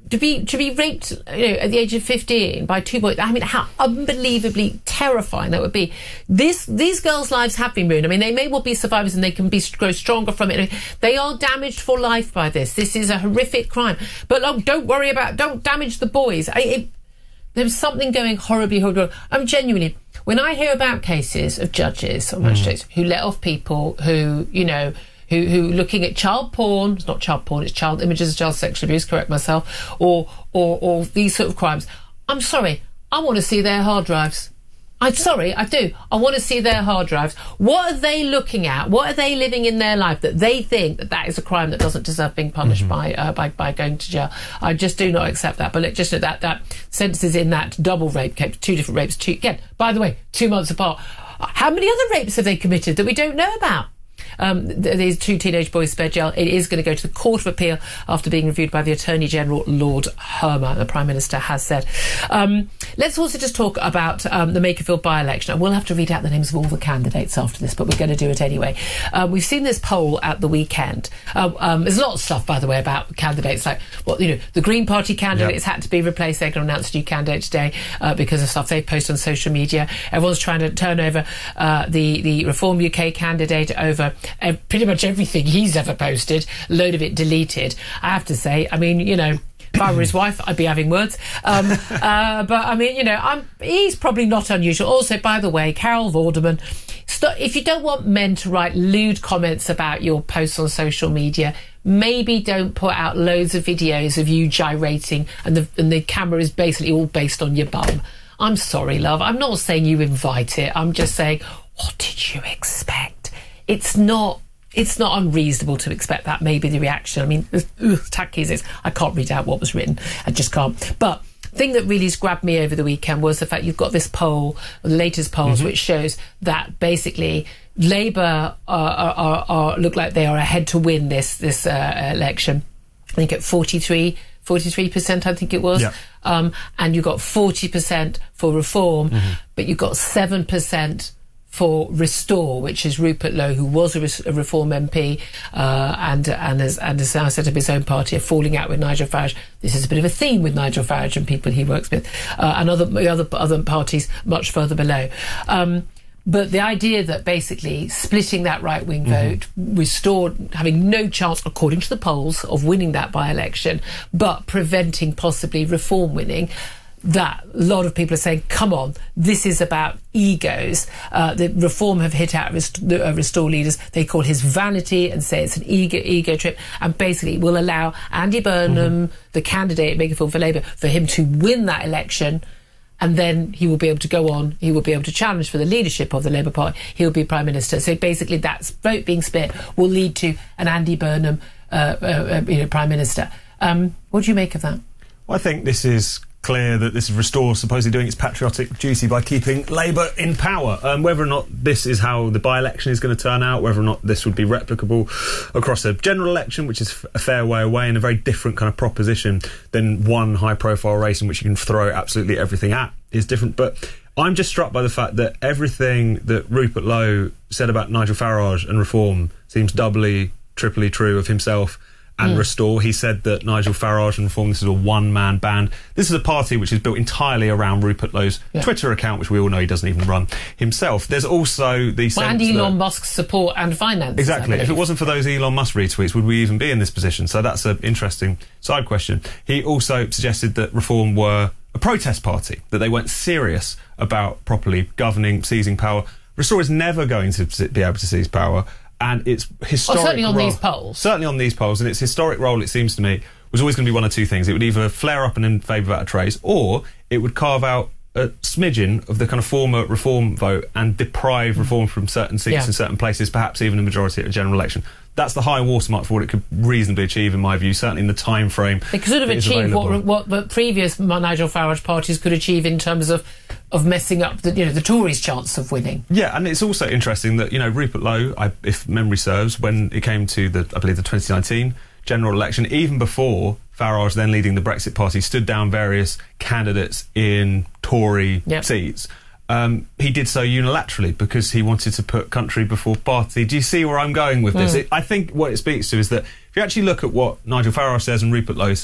to be to be raped, you know, at the age of fifteen by two boys. I mean, how unbelievably terrifying that would be. This these girls' lives have been ruined. I mean, they may well be survivors and they can be grow stronger from it. They are damaged for life by this. This is a horrific crime. But look, don't worry about, don't damage the boys. I, it, there's something going horribly, horribly wrong. I'm genuinely, when I hear about cases of judges or magistrates mm. who let off people who, you know, Who, who looking at child porn, it's not child porn, it's child images of child sexual abuse, correct myself, or, or, or these sort of crimes. I'm sorry, I want to see their hard drives. I'm sorry, I do. I want to see their hard drives. What are they looking at? What are they living in their life that they think that that is a crime that doesn't deserve being punished mm-hmm. by, uh, by by going to jail? I just do not accept that. But look, just that that sentences in that double rape case, two different rapes, two again. By the way, two months apart. How many other rapes have they committed that we don't know about? Um, th- these two teenage boys spared jail. It is going to go to the Court of Appeal after being reviewed by the Attorney General, Lord Hermer, the Prime Minister has said. Um, let's also just talk about um, the Makerfield by-election. I will have to read out the names of all the candidates after this, but we're going to do it anyway. Um, we've seen this poll at the weekend. Uh, um, there's a lot of stuff, by the way, about candidates like, well, you know, the Green Party candidates yep. had to be replaced. They're going to announce a new candidate today uh, because of stuff they've posted on social media. Everyone's trying to turn over uh, the, the Reform U K candidate over Uh, pretty much everything he's ever posted, a load of it deleted. I have to say, I mean, you know, if I were his wife, I'd be having words. Um, uh, but, I mean, you know, I'm, he's probably not unusual. Also, by the way, Carol Vorderman, st- if you don't want men to write lewd comments about your posts on social media, maybe don't put out loads of videos of you gyrating and the, and the camera is basically all based on your bum. I'm sorry, love. I'm not saying you invite it. I'm just saying, what did you expect? It's not it's not unreasonable to expect that may be the reaction. I mean, ugh, tacky as it's, I can't read out what was written. I just can't. But the thing that really has grabbed me over the weekend was the fact you've got this poll, the latest polls, mm-hmm. which shows that basically Labour are, are, are, are, look like they are ahead to win this this uh, election. I think at forty-three percent, I think it was. Yeah. Um, and you got forty percent for Reform, mm-hmm. but you got seven percent for Restore, which is Rupert Lowe, who was a, Re- a Reform M P uh, and and has, and has now set up his own party, a falling out with Nigel Farage. This is a bit of a theme with Nigel Farage and people he works with, uh, and other other other parties much further below. Um, but the idea that basically splitting that right-wing mm-hmm. vote, Restore having no chance, according to the polls, of winning that by-election, but preventing possibly Reform winning, that a lot of people are saying, come on, this is about egos. Uh, the Reform have hit out rest- the uh, Restore leaders. They call his vanity and say it's an ego ego trip, and basically will allow Andy Burnham, mm-hmm. the candidate Makerfield for Labour, for him to win that election, and then he will be able to go on, he will be able to challenge for the leadership of the Labour Party, he will be Prime Minister. So basically that vote being split will lead to an Andy Burnham uh, uh, you know, Prime Minister. Um, what do you make of that? Well, I think this is clear that this is Restore supposedly doing its patriotic duty by keeping Labour in power. Um, whether or not this is how the by-election is going to turn out, whether or not this would be replicable across a general election, which is a fair way away and a very different kind of proposition than one high-profile race in which you can throw absolutely everything at, is different. But I'm just struck by the fact that everything that Rupert Lowe said about Nigel Farage and Reform seems doubly, triply true of himself and mm. Restore. He said that Nigel Farage and Reform, this is a one-man band. This is a party which is built entirely around Rupert Lowe's yeah. Twitter account, which we all know he doesn't even run himself. There's also the well, and Elon Musk's support and finance. Exactly. If it wasn't for those Elon Musk retweets, would we even be in this position? So that's an interesting side question. He also suggested that Reform were a protest party, that they weren't serious about properly governing, seizing power. Restore is never going to be able to seize power. And its historic oh, certainly on role, these polls. Certainly on these polls. And its historic role, it seems to me, was always going to be one of two things. It would either flare up and in favour of that trace, or it would carve out a smidgen of the kind of former Reform vote and deprive Reform from certain seats yeah. in certain places, perhaps even a majority at a general election. That's the high watermark for what it could reasonably achieve, in my view, certainly in the time frame. It could have achieved what, what the previous Nigel Farage parties could achieve in terms of of messing up the, you know, the Tories' chance of winning. Yeah, and it's also interesting that, you know, Rupert Lowe, I, if memory serves, when it came to the, I believe, the twenty nineteen general election, even before Farage, then leading the Brexit Party, stood down various candidates in Tory yep. seats. Um, he did so unilaterally because he wanted to put country before party. Do you see where I'm going with this? Mm. It, I think what it speaks to is that if you actually look at what Nigel Farage says and Rupert Lowe says, it's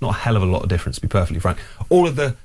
Not a hell of a lot of difference, to be perfectly frank. All of the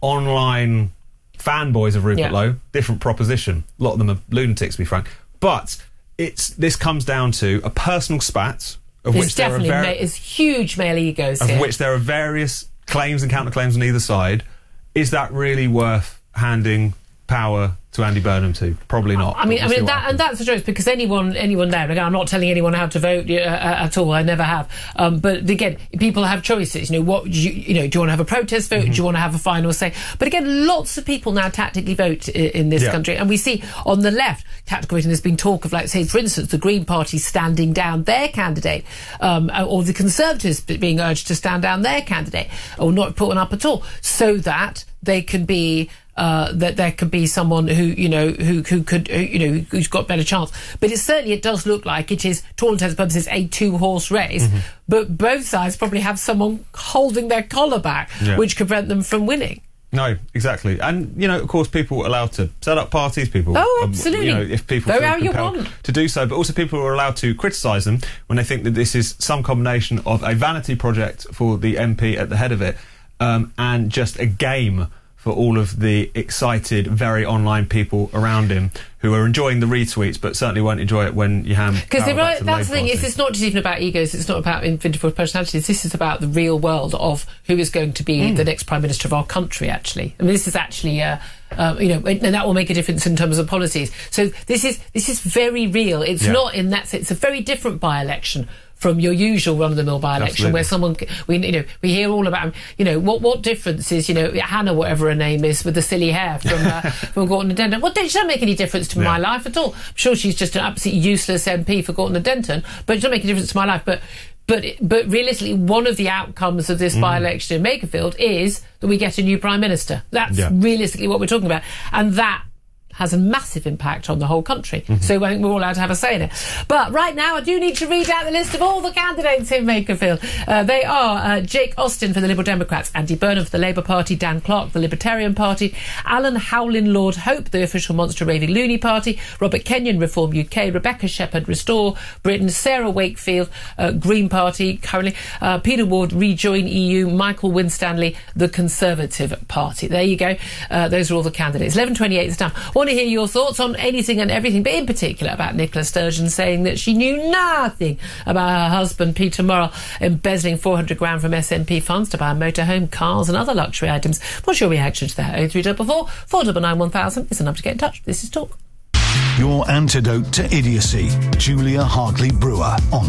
online fanboys of Rupert Yeah. Lowe, different proposition. A lot of them are lunatics, to be frank. But it's this comes down to a personal spat of There's which there are definitely very, ma- there's huge male egos of here. which there are various claims and counterclaims on either side. Is that really worth handing power to Andy Burnham to? Probably not. I mean, We'll I see mean what that, and that's the choice, because anyone, anyone there. Again, I'm not telling anyone how to vote uh, at all. I never have. Um, but again, people have choices. You know, what do you, you know? Do you want to have a protest vote? Mm-hmm. Do you want to have a final say? But again, lots of people now tactically vote in, in this Yeah. country, and we see on the left tactical voting. There's been talk of, like, say, for instance, the Green Party standing down their candidate, um, or the Conservatives being urged to stand down their candidate, or not put one up at all, so that they can be. Uh, that there could be someone who, you know, who, who could, who, you know, who's got a better chance. But it certainly, it does look like it is, to all intents and purposes, a two-horse race. Mm-hmm. But both sides probably have someone holding their collar back, Yeah. which could prevent them from winning. No, exactly. And, you know, of course, people are allowed to set up parties, people... Oh, um, absolutely. you know, if people Go feel how you compelled want. to do so, but also people are allowed to criticise them when they think that this is some combination of a vanity project for the M P at the head of it, um, and just a game for all of the excited, very online people around him who are enjoying the retweets, but certainly won't enjoy it when you hand Because power back right, to the that's the Labour thing, is Party. it's not just even about egos, it's not about individual personalities, this is about the real world of who is going to be Mm. the next Prime Minister of our country, actually. I mean, this is actually, uh, uh, you know, and that will make a difference in terms of policies. So this is this is very real. It's Yeah. not in that sense, it's a very different by-election from your usual run-of-the-mill by-election, Absolutely. where someone, we you know, we hear all about, you know, what what difference is, you know, Hannah, whatever her name is, with the silly hair from uh, from Gorton and Denton. Well, she doesn't make any difference to Yeah. my life at all. I'm sure she's just an absolutely useless M P for Gorton and Denton, but it doesn't make a difference to my life. But but but realistically, one of the outcomes of this Mm. by-election in Makerfield is that we get a new Prime Minister. That's Yeah. realistically what we're talking about, and that has a massive impact on the whole country. Mm-hmm. So I think we're all allowed to have a say in it. But right now, I do need to read out the list of all the candidates in Makerfield. Uh, they are uh, Jake Austin for the Liberal Democrats, Andy Burnham for the Labour Party, Dan Clark for the Libertarian Party, Alan Howlin Lord Hope, the official Monster Raving Loony Party, Robert Kenyon, Reform U K, Rebecca Shepherd, Restore Britain, Sarah Wakefield, uh, Green Party currently, uh, Peter Ward, Rejoin E U, Michael Winstanley, the Conservative Party. There you go. Uh, those are all the candidates. eleven twenty-eight is done. Want to hear your thoughts on anything and everything, but in particular about Nicola Sturgeon saying that she knew nothing about her husband Peter Murrell embezzling four hundred grand from S N P funds to buy a motorhome, cars and other luxury items. What's your reaction to that? oh three four four, four nine nine, one thousand is the number to get in touch. This is Talk. Your antidote to idiocy. Julia Hartley-Brewer on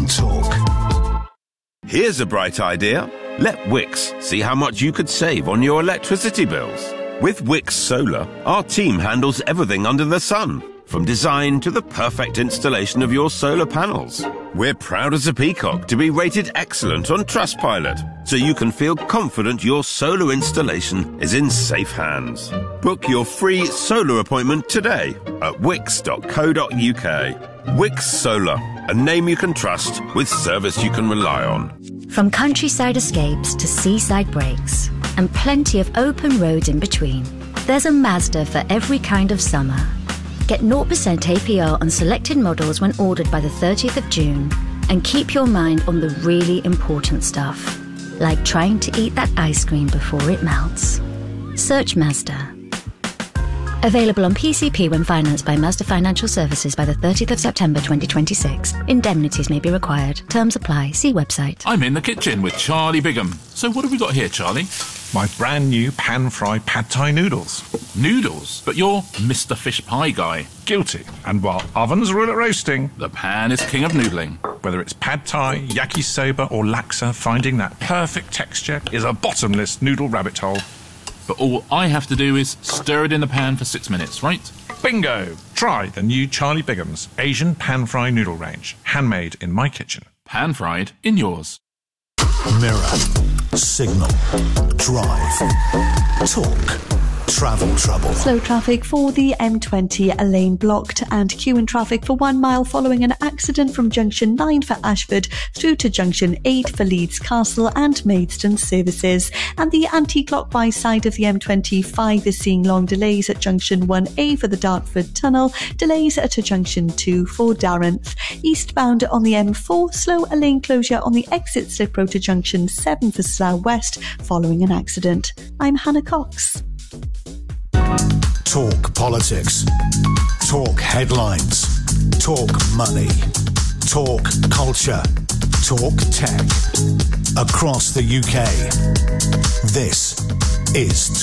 Talk. Here's a bright idea. Let Wix see how much you could save on your electricity bills. With Wix Solar, our team handles everything under the sun, from design to the perfect installation of your solar panels. We're proud as a peacock to be rated excellent on Trustpilot, so you can feel confident your solar installation is in safe hands. Book your free solar appointment today at wix dot co dot uk. Wix Solar, a name you can trust with service you can rely on. From countryside escapes to seaside breaks, and plenty of open roads in between, there's a Mazda for every kind of summer. Get zero percent A P R on selected models when ordered by the thirtieth of June, and keep your mind on the really important stuff, like trying to eat that ice cream before it melts. Search Mazda. Available on P C P when financed by Mazda Financial Services by the thirtieth of September twenty twenty-six. Indemnities may be required. Terms apply. See website. I'm in the kitchen with Charlie Bigham. So what have we got here, Charlie? My brand new pan-fried pad thai noodles. Noodles? But you're Mister Fish Pie guy. Guilty. And while ovens rule at roasting, the pan is king of noodling. Whether it's pad thai, yakisoba or laksa, finding that perfect texture is a bottomless noodle rabbit hole. But all I have to do is stir it in the pan for six minutes, right? Bingo! Try the new Charlie Bigham's Asian pan-fried noodle range. Handmade in my kitchen. Pan-fried in yours. Mirror. Signal. Drive. Talk. travel trouble. Slow traffic for the M twenty, a lane blocked, and queue in traffic for one mile following an accident from junction nine for Ashford through to junction eight for Leeds Castle and Maidstone services. And the anti-clockwise side of the M twenty-five is seeing long delays at junction one A for the Dartford Tunnel, delays to junction two for Darenth. Eastbound on the M four, slow, a lane closure on the exit slip road to junction seven for Slough West following an accident. I'm Hannah Cox. Talk politics. Talk headlines. Talk money. Talk culture. Talk tech. Across the U K. This is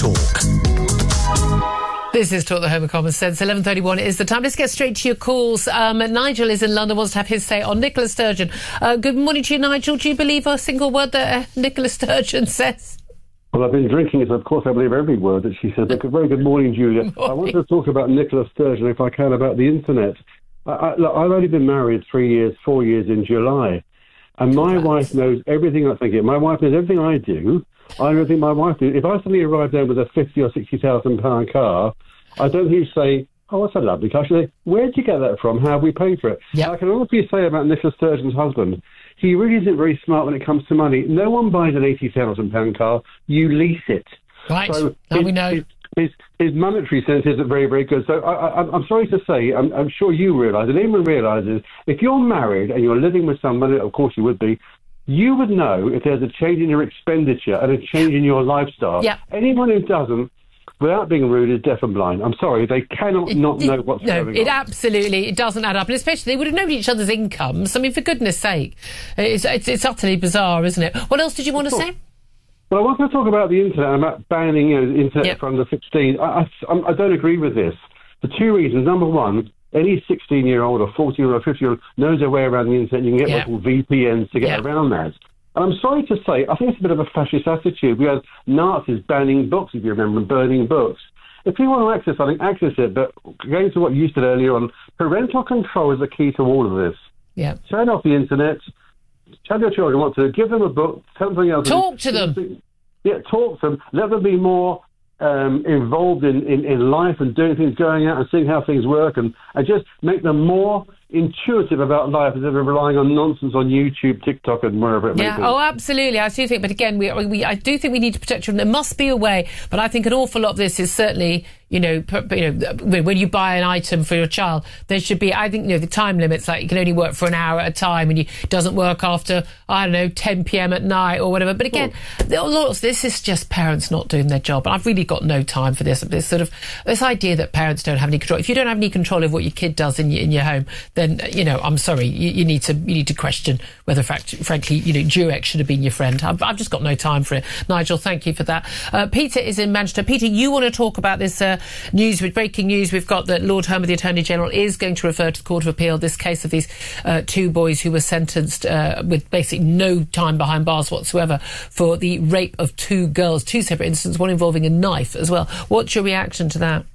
Talk. This is Talk, the home of common sense. eleven thirty-one is the time. Let's get straight to your calls. Um, Nigel is in London, wants to have his say on Nicola Sturgeon. Uh, good morning to you, Nigel. Do you believe a single word that uh, Nicola Sturgeon says? Well, I've been drinking, so of course I believe every word that she said. But very good morning, Julia. Good morning. I want to talk about Nicola Sturgeon, if I can, about the internet. I, I, look, I've only been married three years, four years in July. And my Congrats. wife knows everything I think. My wife knows everything I do. I don't think my wife do. If I suddenly arrive there with a fifty or sixty thousand pound car, I don't think you say, "Oh, that's a lovely car." I say, "Where did you get that from? How have we paid for it?" Yep. I can honestly say about Nicola Sturgeon's husband, he really isn't very smart when it comes to money. No one buys an eighty thousand pound car; you lease it. Right. So now his, we know. His, his, his monetary sense isn't very, very good. So I, I, I'm sorry to say, I'm, I'm sure you realise, and anyone realises, if you're married and you're living with somebody, of course you would be, you would know if there's a change in your expenditure and a change in your lifestyle. Yep. Anyone who doesn't, without being rude, is deaf and blind. I'm sorry, they cannot It- not it- know what's no, going it on. absolutely it doesn't add up, and especially they would have known each other's incomes. I mean, for goodness sake, it's it's, it's utterly bizarre, isn't it? What else did you want to say? Well, I want to talk about the internet and about banning, you know, the internet Yep. for under sixteen. I, I, I don't agree with this for two reasons. Number one, any sixteen-year-old or fourteen-year-old or fifty-year-old knows their way around the internet. You can get Yep. what called V P Ns to get Yep. around that. And I'm sorry to say, I think it's a bit of a fascist attitude. We had Nazis banning books, if you remember, and burning books. If you want to access something, access it. But going to what you said earlier on, parental control is the key to all of this. Yeah. Turn off the internet. Tell your children what to do. Give them a book. Tell them something else. Talk to them. Yeah, talk to them. Let them be more um, involved in, in, in life and doing things, going out and seeing how things work, and, and just make them more intuitive about life instead of relying on nonsense on YouTube, TikTok, and wherever it may Yeah, be. oh, absolutely. I do think, but again, we, we I do think we need to protect children. There must be a way, but I think an awful lot of this is certainly, you know, per, you know, when you buy an item for your child, there should be, I think, you know, the time limits, like you can only work for an hour at a time, and you it doesn't work after, I don't know, ten p.m. at night or whatever. But again, a lot of this is just parents not doing their job. And I've really got no time for this. This sort of this idea that parents don't have any control. If you don't have any control of what your kid does in your, in your home, then, you know, I'm sorry, you, you need to you need to question whether, fact, frankly, you know, Durex should have been your friend. I've, I've just got no time for it. Nigel, thank you for that. Uh, Peter is in Manchester. Peter, you want to talk about this uh, news, with breaking news we've got that Lord Herman, the Attorney General, is going to refer to the Court of Appeal this case of these uh, two boys who were sentenced uh, with basically no time behind bars whatsoever for the rape of two girls, two separate incidents, one involving a knife as well. What's your reaction to that?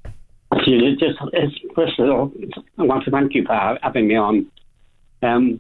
Just, first of all, I want to thank you for having me on. Um,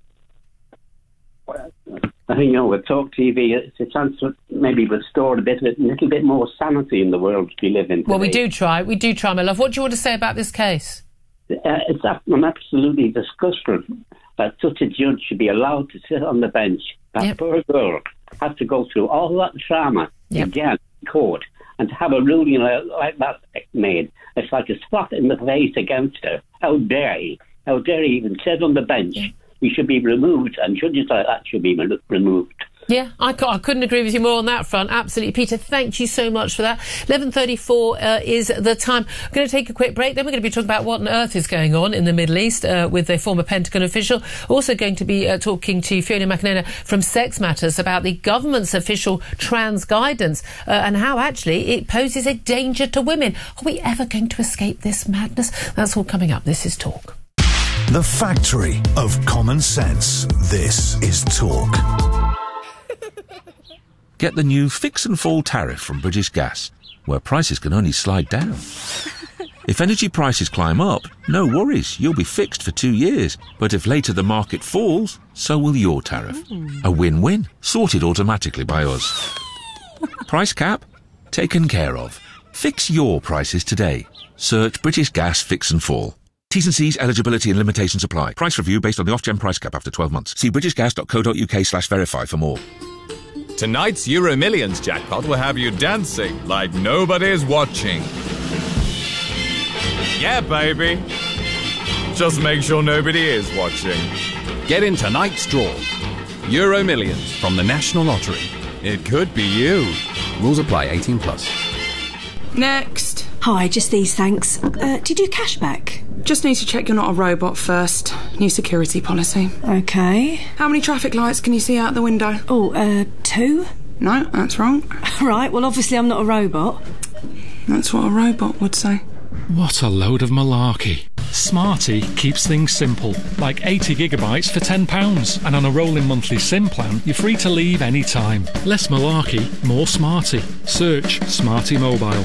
I think, you know, with Talk T V, it's a chance to maybe restore a bit, a little bit more sanity in the world we live in today. Well, we do try. We do try, my love. What do you want to say about this case? Uh, it's, I'm absolutely disgusted that such a judge should be allowed to sit on the bench. That Yep. poor girl has to go through all that trauma Yep. again in court, and to have a ruling like, like that made, it's like a slap in the face against her. How dare he? How dare he even sit on the bench? He should be removed, and judges like that should be re- removed. Yeah, I, c- I couldn't agree with you more on that front. Absolutely. Peter, thank you so much for that. eleven thirty-four uh, is the time. I'm going to take a quick break. Then we're going to be talking about what on earth is going on in the Middle East uh, with a former Pentagon official. Also going to be uh, talking to Fiona McNenna from Sex Matters about the government's official trans guidance uh, and how actually it poses a danger to women. Are we ever going to escape this madness? That's all coming up. This is Talk. The factory of common sense. This is Talk. Get the new Fix and Fall tariff from British Gas, where prices can only slide down. If energy prices climb up, no worries, you'll be fixed for two years. But if later the market falls, so will your tariff. A win-win, sorted automatically by us. Price cap? Taken care of. Fix your prices today. Search British Gas Fix and Fall. T's and C's, eligibility and limitations apply. Price review based on the off-gen price cap after twelve months. See britishgas.co.uk slash verify for more. Tonight's Euro Millions jackpot will have you dancing like nobody's watching. Yeah, baby. Just make sure nobody is watching. Get in tonight's draw. Euro Millions from the National Lottery. It could be you. Rules apply. eighteen plus. Next. Hi, just these, thanks. Uh, do you do cashback? Just need to check you're not a robot first. New security policy. Okay. How many traffic lights can you see out the window? Oh, uh, two? No, that's wrong. Right, well, obviously I'm not a robot. That's what a robot would say. What a load of malarkey. Smarty keeps things simple, like eighty gigabytes for ten pounds, and on a rolling monthly SIM plan, you're free to leave any time. Less malarkey, more Smarty. Search Smarty Mobile.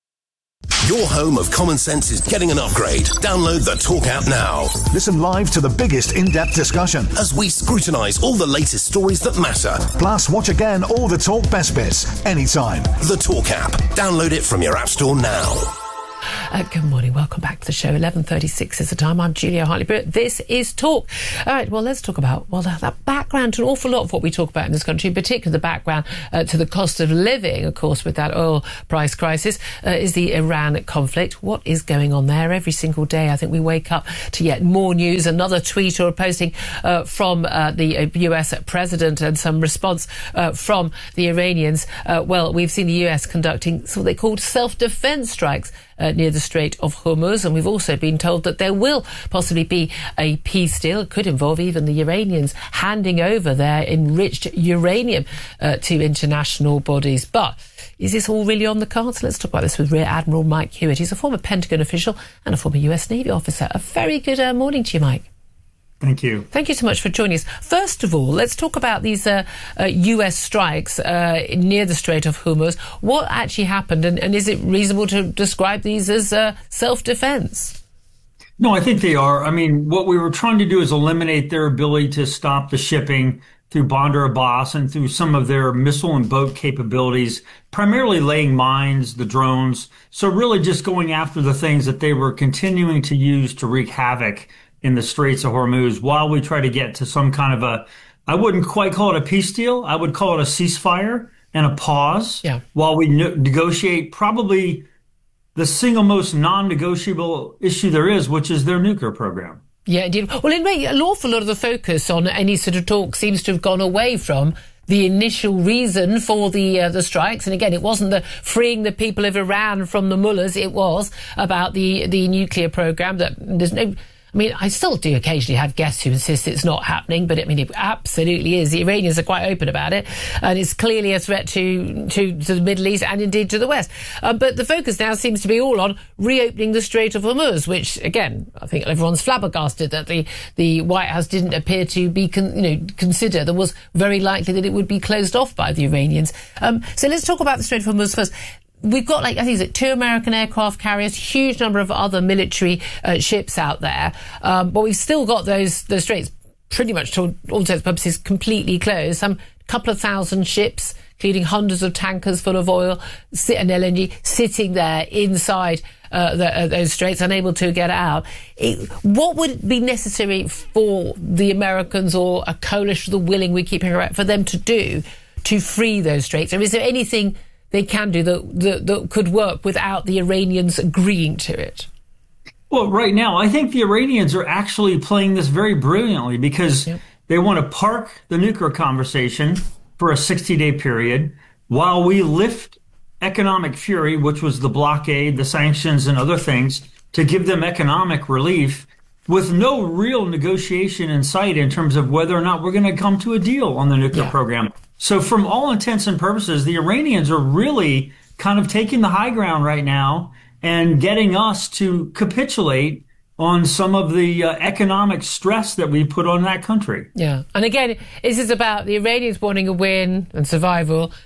Your home of common sense is getting an upgrade. Download the Talk app now. Listen live to the biggest in-depth discussion as we scrutinise all the latest stories that matter. Plus, watch again all the Talk best bits, anytime. The Talk app. Download it from your app store now. Uh, good morning, welcome back to the show. eleven thirty-six is the time. I'm Julia Hartley-Britt. This is Talk. All right, well, let's talk about, well, that, that background to an awful lot of what we talk about in this country, in particular the background uh, to the cost of living, of course, with that oil price crisis, uh, is the Iran conflict. What is going on there? Every single day, I think we wake up to yet more news, another tweet or a posting uh, from uh, the U S president and some response uh, from the Iranians. Uh, well, we've seen the U S conducting what they called self-defense strikes Uh, near the Strait of Hormuz, and we've also been told that there will possibly be a peace deal. It could involve even the Iranians handing over their enriched uranium uh, to international bodies. But is this all really on the cards? Let's talk about this with Rear Admiral Mike Hewitt. He's a former Pentagon official and a former U S Navy officer. A very good uh, morning to you, Mike. Thank you. Thank you so much for joining us. First of all, let's talk about these uh, uh, U S strikes uh, near the Strait of Hormuz. What actually happened, and, and is it reasonable to describe these as uh, self-defense? No, I think they are. I mean, what we were trying to do is eliminate their ability to stop the shipping through Bandar Abbas and through some of their missile and boat capabilities, primarily laying mines, the drones. So really just going after the things that they were continuing to use to wreak havoc in the Straits of Hormuz while we try to get to some kind of a, I wouldn't quite call it a peace deal. I would call it a ceasefire and a pause yeah. while we ne- negotiate probably the single most non-negotiable issue there is, which is their nuclear program. Yeah, indeed. Well, in a way, an awful lot of the focus on any sort of talk seems to have gone away from the initial reason for the uh, the strikes. And again, it wasn't the freeing the people of Iran from the mullahs. It was about the, the nuclear program. That there's no... I mean, I still do occasionally have guests who insist it's not happening, but I mean, it absolutely is. The Iranians are quite open about it, and it's clearly a threat to to, to the Middle East and indeed to the West. Uh, but the focus now seems to be all on reopening the Strait of Hormuz, which, again, I think everyone's flabbergasted that the, the White House didn't appear to be, con, you know, consider that was very likely that it would be closed off by the Iranians. Um, so let's talk about the Strait of Hormuz first. We've got, like, I think it's two American aircraft carriers, huge number of other military uh, ships out there. Um, but we've still got those, those straits pretty much, to all intents and purposes, completely closed. Some couple of thousand ships, including hundreds of tankers full of oil and L N G, sitting there inside uh, the, uh, those straits, unable to get out. It, what would be necessary for the Americans or a coalition of the willing, we keep hearing about, for them to do to free those straits? Or is there anything they can do that, that, that could work without the Iranians agreeing to it? Well, right now, I think the Iranians are actually playing this very brilliantly because yep. they want to park the nuclear conversation for a sixty-day period while we lift economic fury, which was the blockade, the sanctions, and other things, to give them economic relief with no real negotiation in sight in terms of whether or not we're going to come to a deal on the nuclear yeah. program. So from all intents and purposes, the Iranians are really kind of taking the high ground right now and getting us to capitulate on some of the uh, economic stress that we put on that country. Yeah. And again, this is about the Iranians wanting a win and survival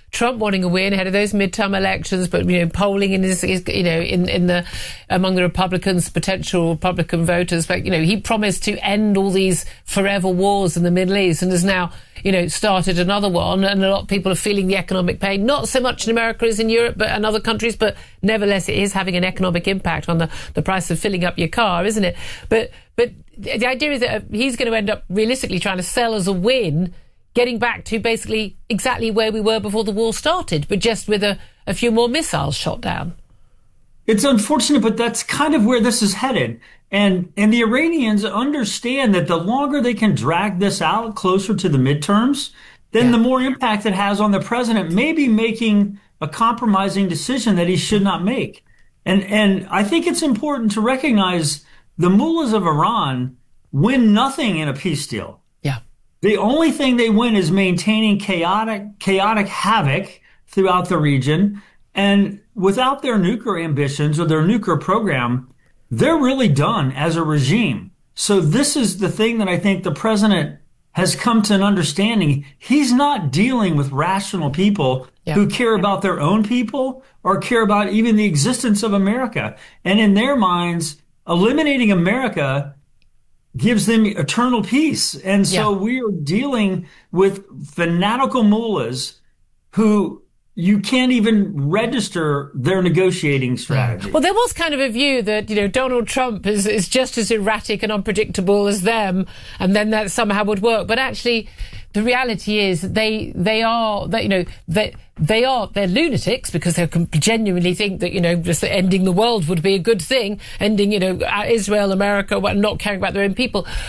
Trump wanting a win ahead of those midterm elections, but, you know, polling in his, his you know, in, in the, among the Republicans, potential Republican voters. But, you know, he promised to end all these forever wars in the Middle East and has now, you know, started another one. And a lot of people are feeling the economic pain, not so much in America as in Europe, but and other countries, but nevertheless, it is having an economic impact on the, the price of filling up your car, isn't it? But, but the idea is that he's going to end up realistically trying to sell as a win, getting back to basically exactly where we were before the war started, but just with a, a few more missiles shot down. It's unfortunate, but that's kind of where this is headed. And and the Iranians understand that the longer they can drag this out closer to the midterms, then yeah. the more impact it has on the president, maybe making a compromising decision that he should not make. And and I think it's important to recognize the mullahs of Iran win nothing in a peace deal. Yeah. The only thing they win is maintaining chaotic chaotic havoc throughout the region. And without their nuclear ambitions or their nuclear program, they're really done as a regime. So this is the thing that I think the president has come to an understanding. He's not dealing with rational people yeah. who care about their own people or care about even the existence of America. And in their minds, eliminating America gives them eternal peace. And so yeah. we are dealing with fanatical mullahs who you can't even register their negotiating strategy. Well, there was kind of a view that, you know, Donald Trump is, is just as erratic and unpredictable as them, and then that somehow would work. But actually, the reality is they they are, they, you know, they, they are, they're lunatics because they genuinely think that, you know, just ending the world would be a good thing, ending, you know, Israel, America, not caring about their own people.